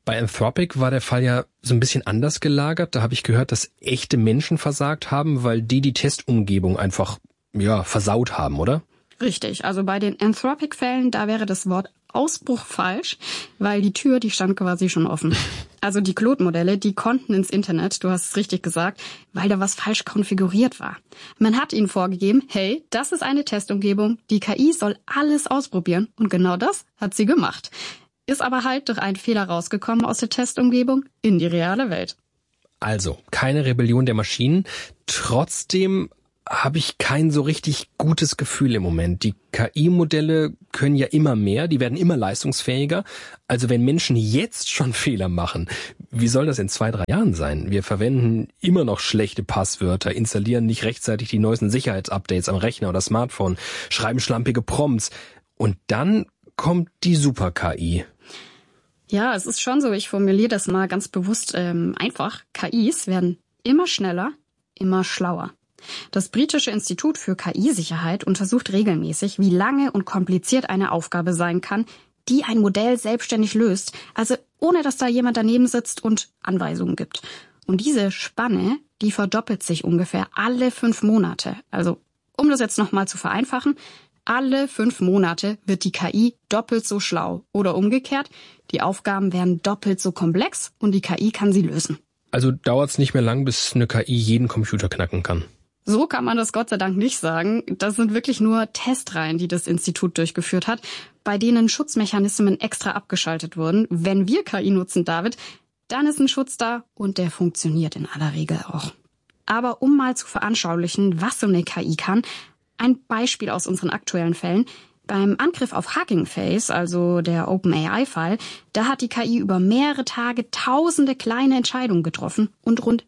Bei Anthropic war der Fall ja so ein bisschen anders gelagert. Da habe ich gehört, dass echte Menschen versagt haben, weil die Testumgebung einfach, versaut haben, oder? Richtig. Also bei den Anthropic-Fällen, da wäre das Wort Ausbruch falsch, weil die Tür, die stand quasi schon offen. Also die Claude-Modelle, die konnten ins Internet, du hast es richtig gesagt, weil da was falsch konfiguriert war. Man hat ihnen vorgegeben, hey, das ist eine Testumgebung, die KI soll alles ausprobieren und genau das hat sie gemacht. Ist aber halt durch einen Fehler rausgekommen aus der Testumgebung in die reale Welt. Also, keine Rebellion der Maschinen. Trotzdem habe ich kein so richtig gutes Gefühl im Moment. Die KI-Modelle können ja immer mehr, die werden immer leistungsfähiger. Also wenn Menschen jetzt schon Fehler machen, wie soll das in 2-3 Jahren sein? Wir verwenden immer noch schlechte Passwörter, installieren nicht rechtzeitig die neuesten Sicherheitsupdates am Rechner oder Smartphone, schreiben schlampige Prompts und dann kommt die Super-KI. Ja, es ist schon so, ich formuliere das mal ganz bewusst einfach. KIs werden immer schneller, immer schlauer. Das britische Institut für KI-Sicherheit untersucht regelmäßig, wie lange und kompliziert eine Aufgabe sein kann, die ein Modell selbstständig löst, also ohne dass da jemand daneben sitzt und Anweisungen gibt. Und diese Spanne, die verdoppelt sich ungefähr alle 5 Monate. Also, um das jetzt nochmal zu vereinfachen, alle 5 Monate wird die KI doppelt so schlau. Oder umgekehrt, die Aufgaben werden doppelt so komplex und die KI kann sie lösen. Also dauert es nicht mehr lang, bis eine KI jeden Computer knacken kann. So kann man das Gott sei Dank nicht sagen. Das sind wirklich nur Testreihen, die das Institut durchgeführt hat, bei denen Schutzmechanismen extra abgeschaltet wurden. Wenn wir KI nutzen, David, dann ist ein Schutz da und der funktioniert in aller Regel auch. Aber um mal zu veranschaulichen, was so eine KI kann, ein Beispiel aus unseren aktuellen Fällen. Beim Angriff auf Hugging Face, also der OpenAI-Fall, da hat die KI über mehrere Tage tausende kleine Entscheidungen getroffen und rund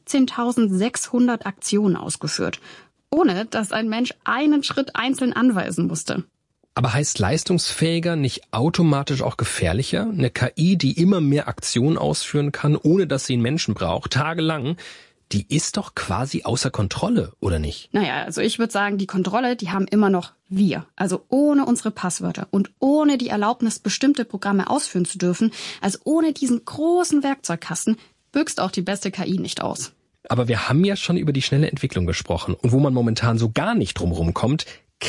17.600 Aktionen ausgeführt, ohne dass ein Mensch einen Schritt einzeln anweisen musste. Aber heißt leistungsfähiger nicht automatisch auch gefährlicher? Eine KI, die immer mehr Aktionen ausführen kann, ohne dass sie einen Menschen braucht, tagelang, die ist doch quasi außer Kontrolle, oder nicht? Naja, also ich würde sagen, die Kontrolle, die haben immer noch wir. Also ohne unsere Passwörter und ohne die Erlaubnis, bestimmte Programme ausführen zu dürfen, also ohne diesen großen Werkzeugkasten, büxt auch die beste KI nicht aus. Aber wir haben ja schon über die schnelle Entwicklung gesprochen. Und wo man momentan so gar nicht drumherum kommt,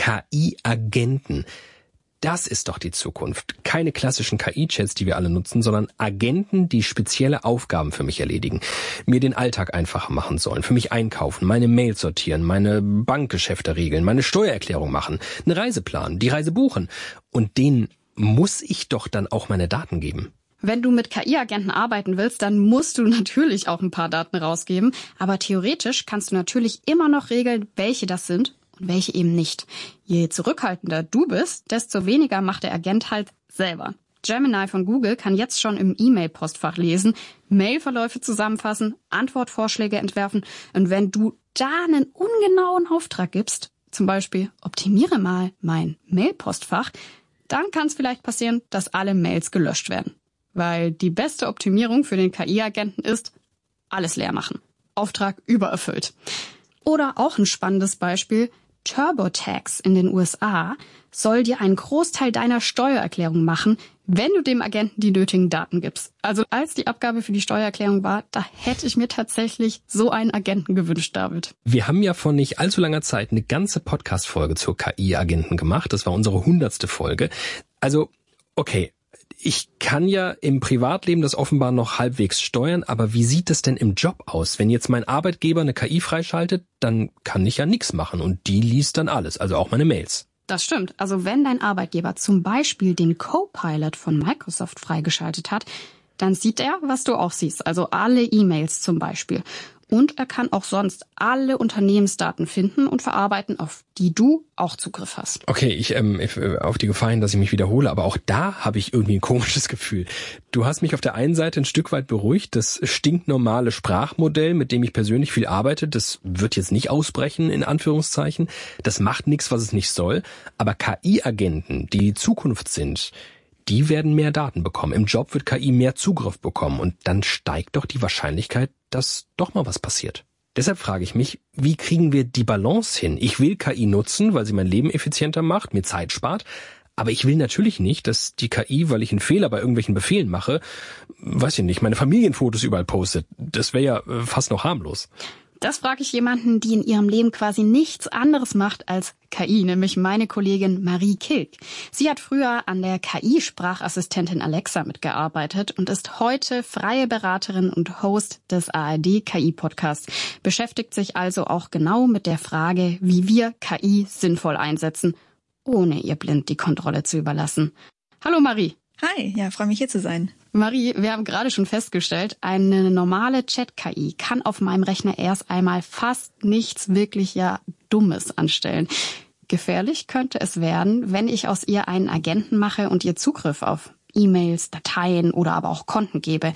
KI-Agenten. Das ist doch die Zukunft. Keine klassischen KI-Chats, die wir alle nutzen, sondern Agenten, die spezielle Aufgaben für mich erledigen, mir den Alltag einfacher machen sollen, für mich einkaufen, meine Mails sortieren, meine Bankgeschäfte regeln, meine Steuererklärung machen, eine Reise planen, die Reise buchen. Und denen muss ich doch dann auch meine Daten geben. Wenn du mit KI-Agenten arbeiten willst, dann musst du natürlich auch ein paar Daten rausgeben. Aber theoretisch kannst du natürlich immer noch regeln, welche das sind und welche eben nicht. Je zurückhaltender du bist, desto weniger macht der Agent halt selber. Gemini von Google kann jetzt schon im E-Mail-Postfach lesen, Mailverläufe zusammenfassen, Antwortvorschläge entwerfen. Und wenn du da einen ungenauen Auftrag gibst, zum Beispiel optimiere mal mein Mail-Postfach, dann kann es vielleicht passieren, dass alle Mails gelöscht werden. Weil die beste Optimierung für den KI-Agenten ist, alles leer machen. Auftrag übererfüllt. Oder auch ein spannendes Beispiel, TurboTax in den USA soll dir einen Großteil deiner Steuererklärung machen, wenn du dem Agenten die nötigen Daten gibst. Also als die Abgabe für die Steuererklärung war, da hätte ich mir tatsächlich so einen Agenten gewünscht, David. Wir haben ja vor nicht allzu langer Zeit eine ganze Podcast-Folge zur KI-Agenten gemacht. Das war unsere 100. Folge. Also, okay. Ich kann ja im Privatleben das offenbar noch halbwegs steuern, aber wie sieht es denn im Job aus? Wenn jetzt mein Arbeitgeber eine KI freischaltet, dann kann ich ja nichts machen und die liest dann alles, also auch meine Mails. Das stimmt. Also wenn dein Arbeitgeber zum Beispiel den Copilot von Microsoft freigeschaltet hat, dann sieht er, was du auch siehst, also alle E-Mails zum Beispiel. Und er kann auch sonst alle Unternehmensdaten finden und verarbeiten, auf die du auch Zugriff hast. Okay, ich auf die Gefahr hin, dass ich mich wiederhole, aber auch da habe ich irgendwie ein komisches Gefühl. Du hast mich auf der einen Seite ein Stück weit beruhigt. Das stinknormale Sprachmodell, mit dem ich persönlich viel arbeite, das wird jetzt nicht ausbrechen, in Anführungszeichen. Das macht nichts, was es nicht soll. Aber KI-Agenten, die Zukunft sind, die werden mehr Daten bekommen. Im Job wird KI mehr Zugriff bekommen und dann steigt doch die Wahrscheinlichkeit, dass doch mal was passiert. Deshalb frage ich mich, wie kriegen wir die Balance hin? Ich will KI nutzen, weil sie mein Leben effizienter macht, mir Zeit spart, Aber ich will natürlich nicht, dass die KI, weil ich einen Fehler bei irgendwelchen Befehlen mache, weiß ich nicht, meine Familienfotos überall postet. Das wäre ja fast noch harmlos. Das frage ich jemanden, die in ihrem Leben quasi nichts anderes macht als KI, nämlich meine Kollegin Marie Kilk. Sie hat früher an der KI-Sprachassistentin Alexa mitgearbeitet und ist heute freie Beraterin und Host des ARD-KI-Podcasts. Beschäftigt sich also auch genau mit der Frage, wie wir KI sinnvoll einsetzen, ohne ihr blind die Kontrolle zu überlassen. Hallo Marie. Hi, ja, freue mich hier zu sein. Marie, wir haben gerade schon festgestellt, eine normale Chat-KI kann auf meinem Rechner erst einmal fast nichts wirklich Dummes anstellen. Gefährlich könnte es werden, wenn ich aus ihr einen Agenten mache und ihr Zugriff auf E-Mails, Dateien oder aber auch Konten gebe.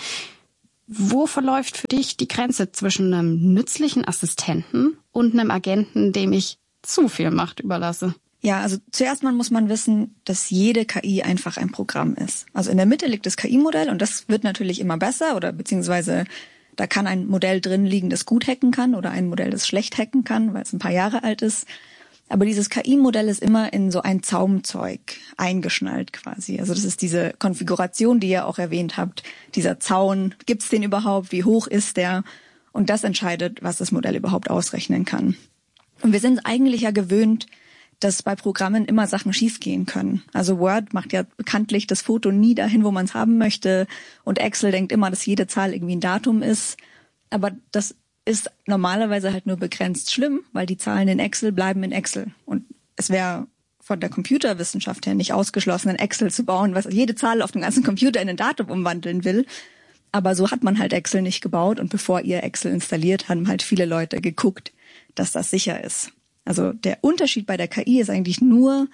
Wo verläuft für dich die Grenze zwischen einem nützlichen Assistenten und einem Agenten, dem ich zu viel Macht überlasse? Ja, also zuerst mal muss man wissen, dass jede KI einfach ein Programm ist. Also in der Mitte liegt das KI-Modell und das wird natürlich immer besser oder beziehungsweise da kann ein Modell drin liegen, das gut hacken kann oder ein Modell, das schlecht hacken kann, weil es ein paar Jahre alt ist. Aber dieses KI-Modell ist immer in so ein Zaumzeug eingeschnallt quasi. Also das ist diese Konfiguration, die ihr auch erwähnt habt. Dieser Zaun, gibt's den überhaupt? Wie hoch ist der? Und das entscheidet, was das Modell überhaupt ausrechnen kann. Und wir sind eigentlich ja gewöhnt, dass bei Programmen immer Sachen schiefgehen können. Also Word macht ja bekanntlich das Foto nie dahin, wo man es haben möchte. Und Excel denkt immer, dass jede Zahl irgendwie ein Datum ist. Aber das ist normalerweise halt nur begrenzt schlimm, weil die Zahlen in Excel bleiben in Excel. Und es wäre von der Computerwissenschaft her nicht ausgeschlossen, ein Excel zu bauen, was jede Zahl auf dem ganzen Computer in ein Datum umwandeln will. Aber so hat man halt Excel nicht gebaut. Und bevor ihr Excel installiert, haben halt viele Leute geguckt, dass das sicher ist. Also der Unterschied bei der KI ist eigentlich nur,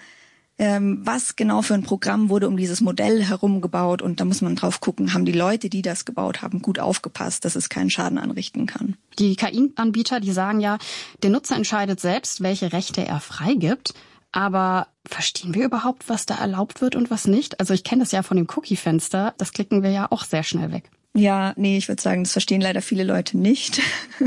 was genau für ein Programm wurde um dieses Modell herum gebaut. Und da muss man drauf gucken, haben die Leute, die das gebaut haben, gut aufgepasst, dass es keinen Schaden anrichten kann. Die KI-Anbieter, die sagen ja, der Nutzer entscheidet selbst, welche Rechte er freigibt. Aber verstehen wir überhaupt, was da erlaubt wird und was nicht? Also ich kenne das ja von dem Cookie-Fenster. Das klicken wir ja auch sehr schnell weg. Ja, nee, ich würde sagen, das verstehen leider viele Leute nicht.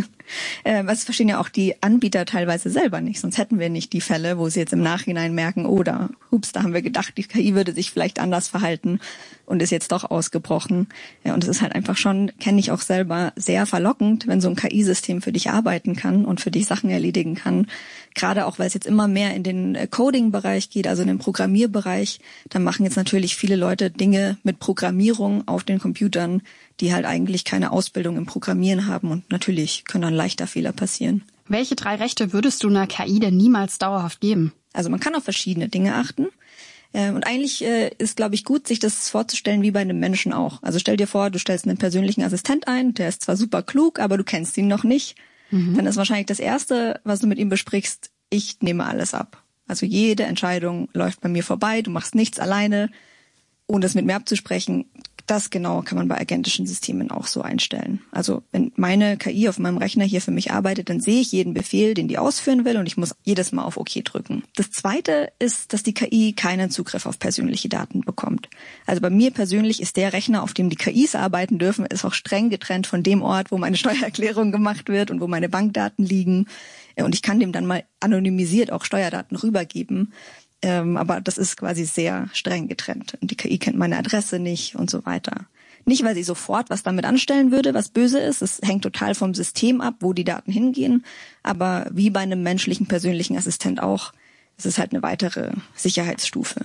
Das verstehen ja auch die Anbieter teilweise selber nicht. Sonst hätten wir nicht die Fälle, wo sie jetzt im Nachhinein merken, da haben wir gedacht, die KI würde sich vielleicht anders verhalten und ist jetzt doch ausgebrochen. Ja, und es ist halt einfach schon, kenne ich auch selber, sehr verlockend, wenn so ein KI-System für dich arbeiten kann und für dich Sachen erledigen kann. Gerade auch, weil es jetzt immer mehr in den Coding-Bereich geht, also in den Programmierbereich. Dann machen jetzt natürlich viele Leute Dinge mit Programmierung auf den Computern, die halt eigentlich keine Ausbildung im Programmieren haben und natürlich können dann leichter Fehler passieren. Welche 3 Rechte würdest du einer KI denn niemals dauerhaft geben? Also man kann auf verschiedene Dinge achten. Und eigentlich ist, glaube ich, gut, sich das vorzustellen wie bei einem Menschen auch. Also stell dir vor, du stellst einen persönlichen Assistent ein, der ist zwar super klug, aber du kennst ihn noch nicht. Dann ist wahrscheinlich das Erste, was du mit ihm besprichst, ich nehme alles ab. Also jede Entscheidung läuft bei mir vorbei, du machst nichts alleine, ohne es mit mir abzusprechen. Das genau kann man bei agentischen Systemen auch so einstellen. Also wenn meine KI auf meinem Rechner hier für mich arbeitet, dann sehe ich jeden Befehl, den die ausführen will und ich muss jedes Mal auf OK drücken. Das Zweite ist, dass die KI keinen Zugriff auf persönliche Daten bekommt. Also bei mir persönlich ist der Rechner, auf dem die KIs arbeiten dürfen, ist auch streng getrennt von dem Ort, wo meine Steuererklärung gemacht wird und wo meine Bankdaten liegen. Und ich kann dem dann mal anonymisiert auch Steuerdaten rübergeben. Aber das ist quasi sehr streng getrennt. Und die KI kennt meine Adresse nicht und so weiter. Nicht, weil sie sofort was damit anstellen würde, was böse ist. Es hängt total vom System ab, wo die Daten hingehen. Aber wie bei einem menschlichen persönlichen Assistent auch, es ist halt eine weitere Sicherheitsstufe.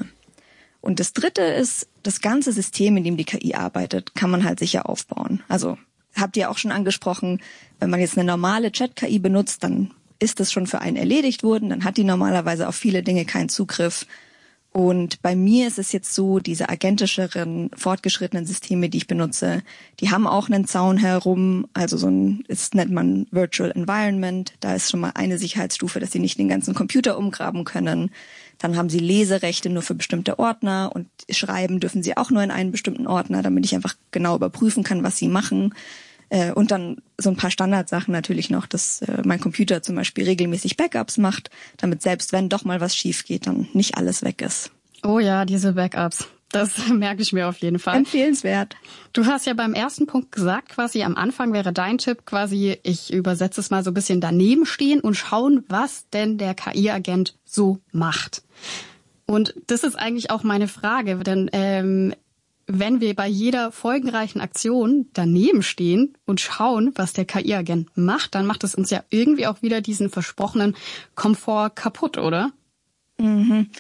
Und das Dritte ist, das ganze System, in dem die KI arbeitet, kann man halt sicher aufbauen. Also habt ihr auch schon angesprochen, wenn man jetzt eine normale Chat-KI benutzt, dann ist das schon für einen erledigt worden, dann hat die normalerweise auf viele Dinge keinen Zugriff. Und bei mir ist es jetzt so, diese agentischeren, fortgeschrittenen Systeme, die ich benutze, die haben auch einen Zaun herum, also das nennt man Virtual Environment, da ist schon mal eine Sicherheitsstufe, dass sie nicht den ganzen Computer umgraben können. Dann haben sie Leserechte nur für bestimmte Ordner und schreiben dürfen sie auch nur in einen bestimmten Ordner, damit ich einfach genau überprüfen kann, was sie machen. Und dann so ein paar Standardsachen natürlich noch, dass mein Computer zum Beispiel regelmäßig Backups macht, damit selbst wenn doch mal was schief geht, dann nicht alles weg ist. Oh ja, diese Backups. Das merke ich mir auf jeden Fall. Empfehlenswert. Du hast ja beim ersten Punkt gesagt, quasi am Anfang wäre dein Tipp quasi, ich übersetze es mal so ein bisschen daneben stehen und schauen, was denn der KI-Agent so macht. Und das ist eigentlich auch meine Frage, denn wenn wir bei jeder folgenreichen Aktion daneben stehen und schauen, was der KI-Agent macht, dann macht es uns ja irgendwie auch wieder diesen versprochenen Komfort kaputt, oder? Mhm.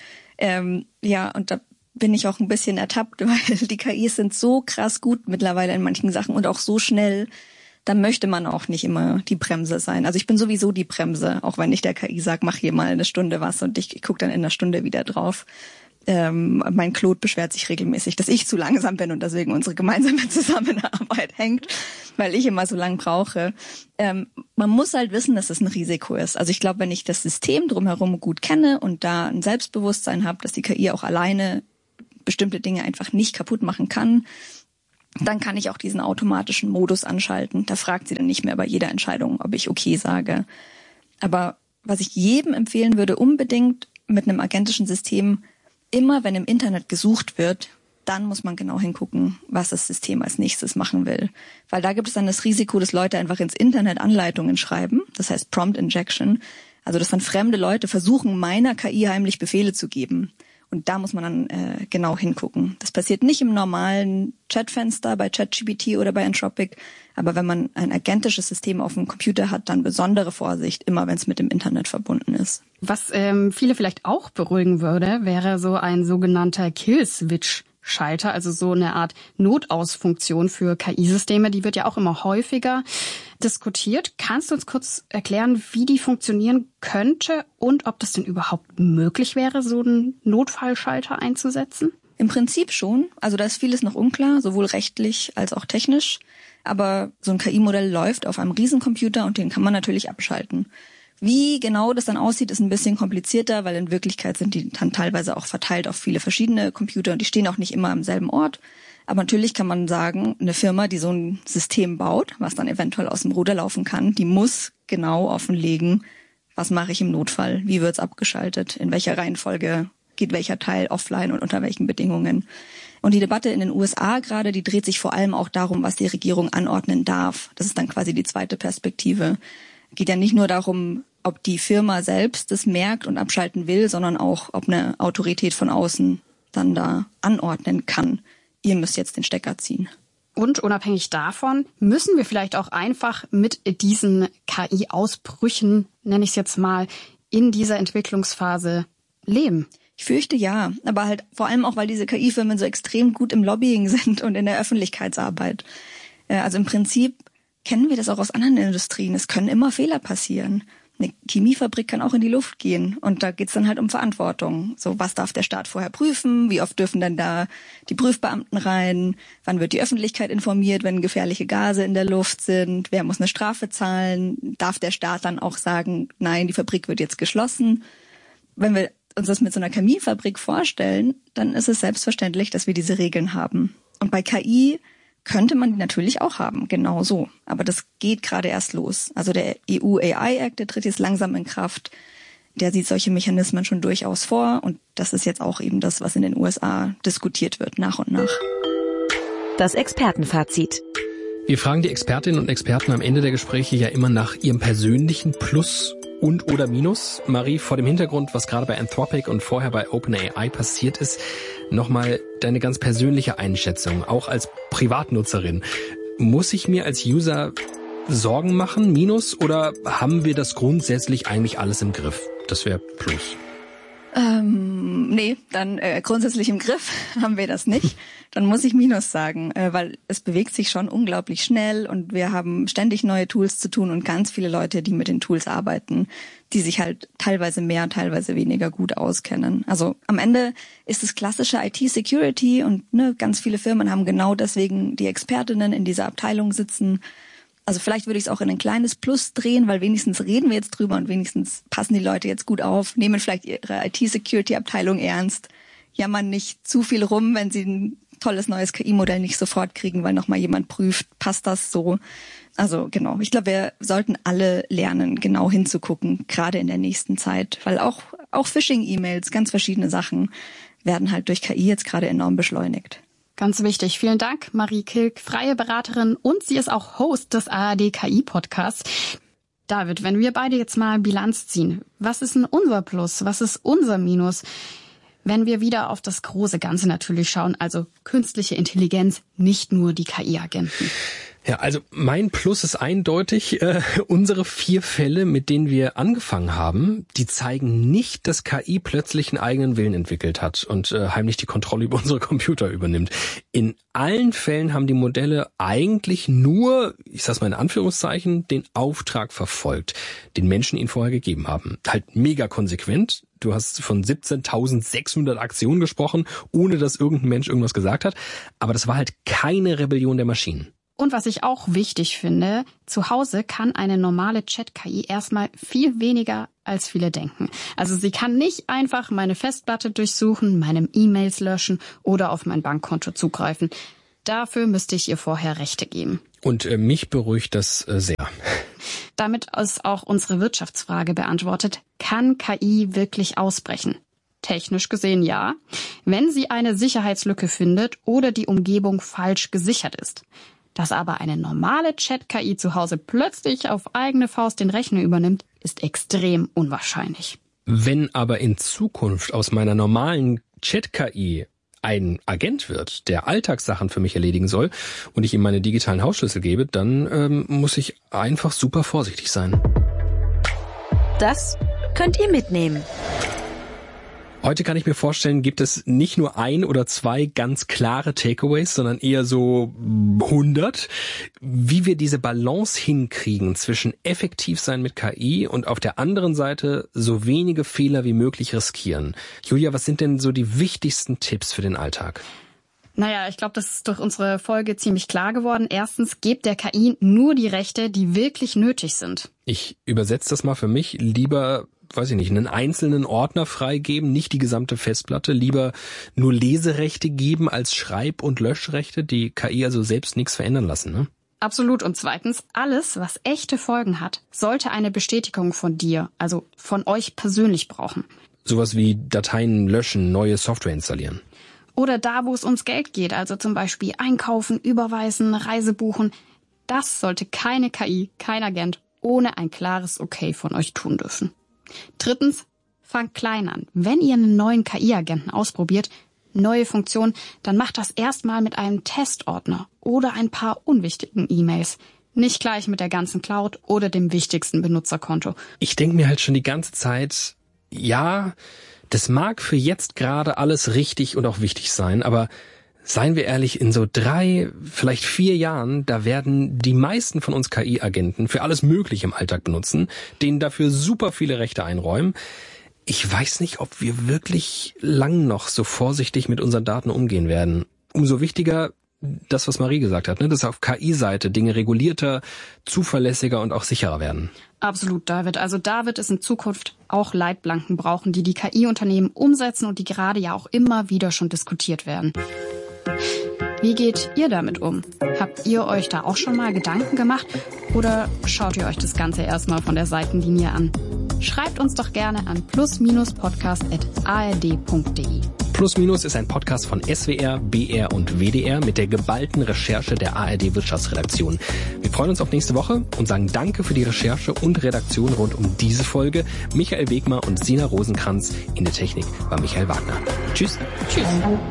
Ja, und da bin ich auch ein bisschen ertappt, weil die KIs sind so krass gut mittlerweile in manchen Sachen und auch so schnell, da möchte man auch nicht immer die Bremse sein. Also ich bin sowieso die Bremse, auch wenn ich der KI sage, mach hier mal eine Stunde was und ich gucke dann in einer Stunde wieder drauf. Mein Claude beschwert sich regelmäßig, dass ich zu langsam bin und deswegen unsere gemeinsame Zusammenarbeit hängt, weil ich immer so lang brauche. Man muss halt wissen, dass es ein Risiko ist. Also ich glaube, wenn ich das System drumherum gut kenne und da ein Selbstbewusstsein habe, dass die KI auch alleine bestimmte Dinge einfach nicht kaputt machen kann, dann kann ich auch diesen automatischen Modus anschalten. Da fragt sie dann nicht mehr bei jeder Entscheidung, ob ich okay sage. Aber was ich jedem empfehlen würde, unbedingt mit einem agentischen System, immer wenn im Internet gesucht wird, dann muss man genau hingucken, was das System als nächstes machen will. Weil da gibt es dann das Risiko, dass Leute einfach ins Internet Anleitungen schreiben. Das heißt Prompt Injection. Also dass dann fremde Leute versuchen, meiner KI heimlich Befehle zu geben. Und da muss man dann genau hingucken. Das passiert nicht im normalen Chatfenster bei ChatGPT oder bei Anthropic. Aber wenn man ein agentisches System auf dem Computer hat, dann besondere Vorsicht, immer wenn es mit dem Internet verbunden ist. Was viele vielleicht auch beruhigen würde, wäre so ein sogenannter Kill-Switch-Schalter, also so eine Art Notausfunktion für KI-Systeme. Die wird ja auch immer häufiger diskutiert. Kannst du uns kurz erklären, wie die funktionieren könnte und ob das denn überhaupt möglich wäre, so einen Notfallschalter einzusetzen? Im Prinzip schon. Also da ist vieles noch unklar, sowohl rechtlich als auch technisch. Aber so ein KI-Modell läuft auf einem Riesencomputer und den kann man natürlich abschalten. Wie genau das dann aussieht, ist ein bisschen komplizierter, weil in Wirklichkeit sind die dann teilweise auch verteilt auf viele verschiedene Computer und die stehen auch nicht immer am selben Ort. Aber natürlich kann man sagen, eine Firma, die so ein System baut, was dann eventuell aus dem Ruder laufen kann, die muss genau offenlegen, was mache ich im Notfall, wie wird's abgeschaltet, in welcher Reihenfolge geht welcher Teil offline und unter welchen Bedingungen. Und die Debatte in den USA gerade, die dreht sich vor allem auch darum, was die Regierung anordnen darf. Das ist dann quasi die zweite Perspektive. Geht ja nicht nur darum, ob die Firma selbst das merkt und abschalten will, sondern auch, ob eine Autorität von außen dann da anordnen kann. Ihr müsst jetzt den Stecker ziehen. Und unabhängig davon müssen wir vielleicht auch einfach mit diesen KI-Ausbrüchen, nenne ich es jetzt mal, in dieser Entwicklungsphase leben. Ich fürchte ja, aber halt vor allem auch, weil diese KI-Firmen so extrem gut im Lobbying sind und in der Öffentlichkeitsarbeit. Also im Prinzip kennen wir das auch aus anderen Industrien. Es können immer Fehler passieren. Eine Chemiefabrik kann auch in die Luft gehen und da geht's dann halt um Verantwortung. So, was darf der Staat vorher prüfen? Wie oft dürfen dann da die Prüfbeamten rein? Wann wird die Öffentlichkeit informiert, wenn gefährliche Gase in der Luft sind? Wer muss eine Strafe zahlen? Darf der Staat dann auch sagen, nein, die Fabrik wird jetzt geschlossen? Wenn wir uns das mit so einer Chemiefabrik vorstellen, dann ist es selbstverständlich, dass wir diese Regeln haben. Und bei KI könnte man die natürlich auch haben, genau so. Aber das geht gerade erst los. Also der EU AI Act, der tritt jetzt langsam in Kraft. Der sieht solche Mechanismen schon durchaus vor. Und das ist jetzt auch eben das, was in den USA diskutiert wird, nach und nach. Das Expertenfazit. Wir fragen die Expertinnen und Experten am Ende der Gespräche ja immer nach ihrem persönlichen Plus und oder Minus. Marie, vor dem Hintergrund, was gerade bei Anthropic und vorher bei OpenAI passiert ist, nochmal deine ganz persönliche Einschätzung, auch als Privatnutzerin. Muss ich mir als User Sorgen machen, Minus, oder haben wir das grundsätzlich eigentlich alles im Griff? Das wäre Plus. Nee, dann grundsätzlich im Griff haben wir das nicht. Dann muss ich Minus sagen, weil es bewegt sich schon unglaublich schnell und wir haben ständig neue Tools zu tun und ganz viele Leute, die mit den Tools arbeiten, die sich halt teilweise mehr, teilweise weniger gut auskennen. Also am Ende ist es klassische IT-Security und ganz viele Firmen haben genau deswegen die Expertinnen in dieser Abteilung sitzen. Also vielleicht würde ich es auch in ein kleines Plus drehen, weil wenigstens reden wir jetzt drüber und wenigstens passen die Leute jetzt gut auf, nehmen vielleicht ihre IT-Security-Abteilung ernst, jammern nicht zu viel rum, wenn sie ein tolles neues KI-Modell nicht sofort kriegen, weil nochmal jemand prüft, passt das so? Also genau, ich glaube, wir sollten alle lernen, genau hinzugucken, gerade in der nächsten Zeit, weil auch Phishing-E-Mails, ganz verschiedene Sachen werden halt durch KI jetzt gerade enorm beschleunigt. Ganz wichtig. Vielen Dank, Marie Kilk, freie Beraterin und sie ist auch Host des ARD KI-Podcasts. David, wenn wir beide jetzt mal Bilanz ziehen, was ist denn unser Plus? Was ist unser Minus? Wenn wir wieder auf das große Ganze natürlich schauen, also künstliche Intelligenz, nicht nur die KI-Agenten. Ja, also mein Plus ist eindeutig, unsere 4 Fälle, mit denen wir angefangen haben, die zeigen nicht, dass KI plötzlich einen eigenen Willen entwickelt hat und heimlich die Kontrolle über unsere Computer übernimmt. In allen Fällen haben die Modelle eigentlich nur, ich sag's mal in Anführungszeichen, den Auftrag verfolgt, den Menschen ihnen vorher gegeben haben. Halt mega konsequent. Du hast von 17.600 Aktionen gesprochen, ohne dass irgendein Mensch irgendwas gesagt hat. Aber das war halt keine Rebellion der Maschinen. Und was ich auch wichtig finde, zu Hause kann eine normale Chat-KI erstmal viel weniger, als viele denken. Also sie kann nicht einfach meine Festplatte durchsuchen, meine E-Mails löschen oder auf mein Bankkonto zugreifen. Dafür müsste ich ihr vorher Rechte geben. Und mich beruhigt das sehr. Damit ist auch unsere Wirtschaftsfrage beantwortet. Kann KI wirklich ausbrechen? Technisch gesehen ja, wenn sie eine Sicherheitslücke findet oder die Umgebung falsch gesichert ist. Dass aber eine normale Chat-KI zu Hause plötzlich auf eigene Faust den Rechner übernimmt, ist extrem unwahrscheinlich. Wenn aber in Zukunft aus meiner normalen Chat-KI ein Agent wird, der Alltagssachen für mich erledigen soll und ich ihm meine digitalen Hausschlüssel gebe, dann muss ich einfach super vorsichtig sein. Das könnt ihr mitnehmen. Heute kann ich mir vorstellen, gibt es nicht nur 1 oder 2 ganz klare Takeaways, sondern eher so 100, wie wir diese Balance hinkriegen zwischen effektiv sein mit KI und auf der anderen Seite so wenige Fehler wie möglich riskieren. Julia, was sind denn so die wichtigsten Tipps für den Alltag? Naja, ich glaube, das ist durch unsere Folge ziemlich klar geworden. Erstens, gebt der KI nur die Rechte, die wirklich nötig sind. Ich übersetze das mal für mich. Lieber, weiß ich nicht, einen einzelnen Ordner freigeben, nicht die gesamte Festplatte, lieber nur Leserechte geben als Schreib- und Löschrechte, die KI also selbst nichts verändern lassen, ne? Absolut. Und zweitens, alles, was echte Folgen hat, sollte eine Bestätigung von dir, also von euch persönlich brauchen. Sowas wie Dateien löschen, neue Software installieren. Oder da, wo es ums Geld geht, also zum Beispiel einkaufen, überweisen, Reise buchen. Das sollte keine KI, kein Agent ohne ein klares Okay von euch tun dürfen. Drittens, fangt klein an. Wenn ihr einen neuen KI-Agenten ausprobiert, neue Funktion, dann macht das erstmal mit einem Testordner oder ein paar unwichtigen E-Mails. Nicht gleich mit der ganzen Cloud oder dem wichtigsten Benutzerkonto. Ich denke mir halt schon die ganze Zeit, ja, das mag für jetzt gerade alles richtig und auch wichtig sein, aber seien wir ehrlich, in so 3, vielleicht 4 Jahren, da werden die meisten von uns KI-Agenten für alles Mögliche im Alltag benutzen, denen dafür super viele Rechte einräumen. Ich weiß nicht, ob wir wirklich lang noch so vorsichtig mit unseren Daten umgehen werden. Umso wichtiger das, was Marie gesagt hat, ne, dass auf KI-Seite Dinge regulierter, zuverlässiger und auch sicherer werden. Absolut, David. Also da wird es in Zukunft auch Leitplanken brauchen, die KI-Unternehmen umsetzen und die gerade ja auch immer wieder schon diskutiert werden. Wie geht ihr damit um? Habt ihr euch da auch schon mal Gedanken gemacht oder schaut ihr euch das Ganze erstmal von der Seitenlinie an? Schreibt uns doch gerne an plus-podcast@ard.de. Plus Minus ist ein Podcast von SWR, BR und WDR mit der geballten Recherche der ARD Wirtschaftsredaktion. Wir freuen uns auf nächste Woche und sagen Danke für die Recherche und Redaktion rund um diese Folge. Michael Wegmer und Sina Rosenkranz. In der Technik war Michael Wagner. Tschüss. Tschüss.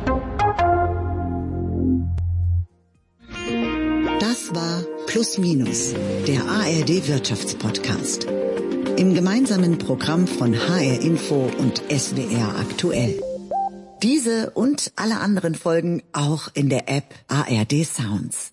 Das war Plus Minus, der ARD Wirtschaftspodcast. Im gemeinsamen Programm von HR Info und SWR aktuell. Diese und alle anderen Folgen auch in der App ARD Sounds.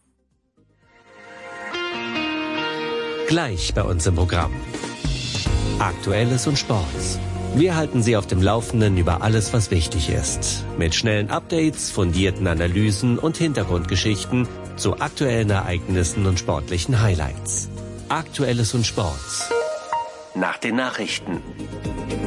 Gleich bei uns im Programm. Aktuelles und Sports. Wir halten Sie auf dem Laufenden über alles, was wichtig ist. Mit schnellen Updates, fundierten Analysen und Hintergrundgeschichten zu aktuellen Ereignissen und sportlichen Highlights. Aktuelles und Sports. Nach den Nachrichten.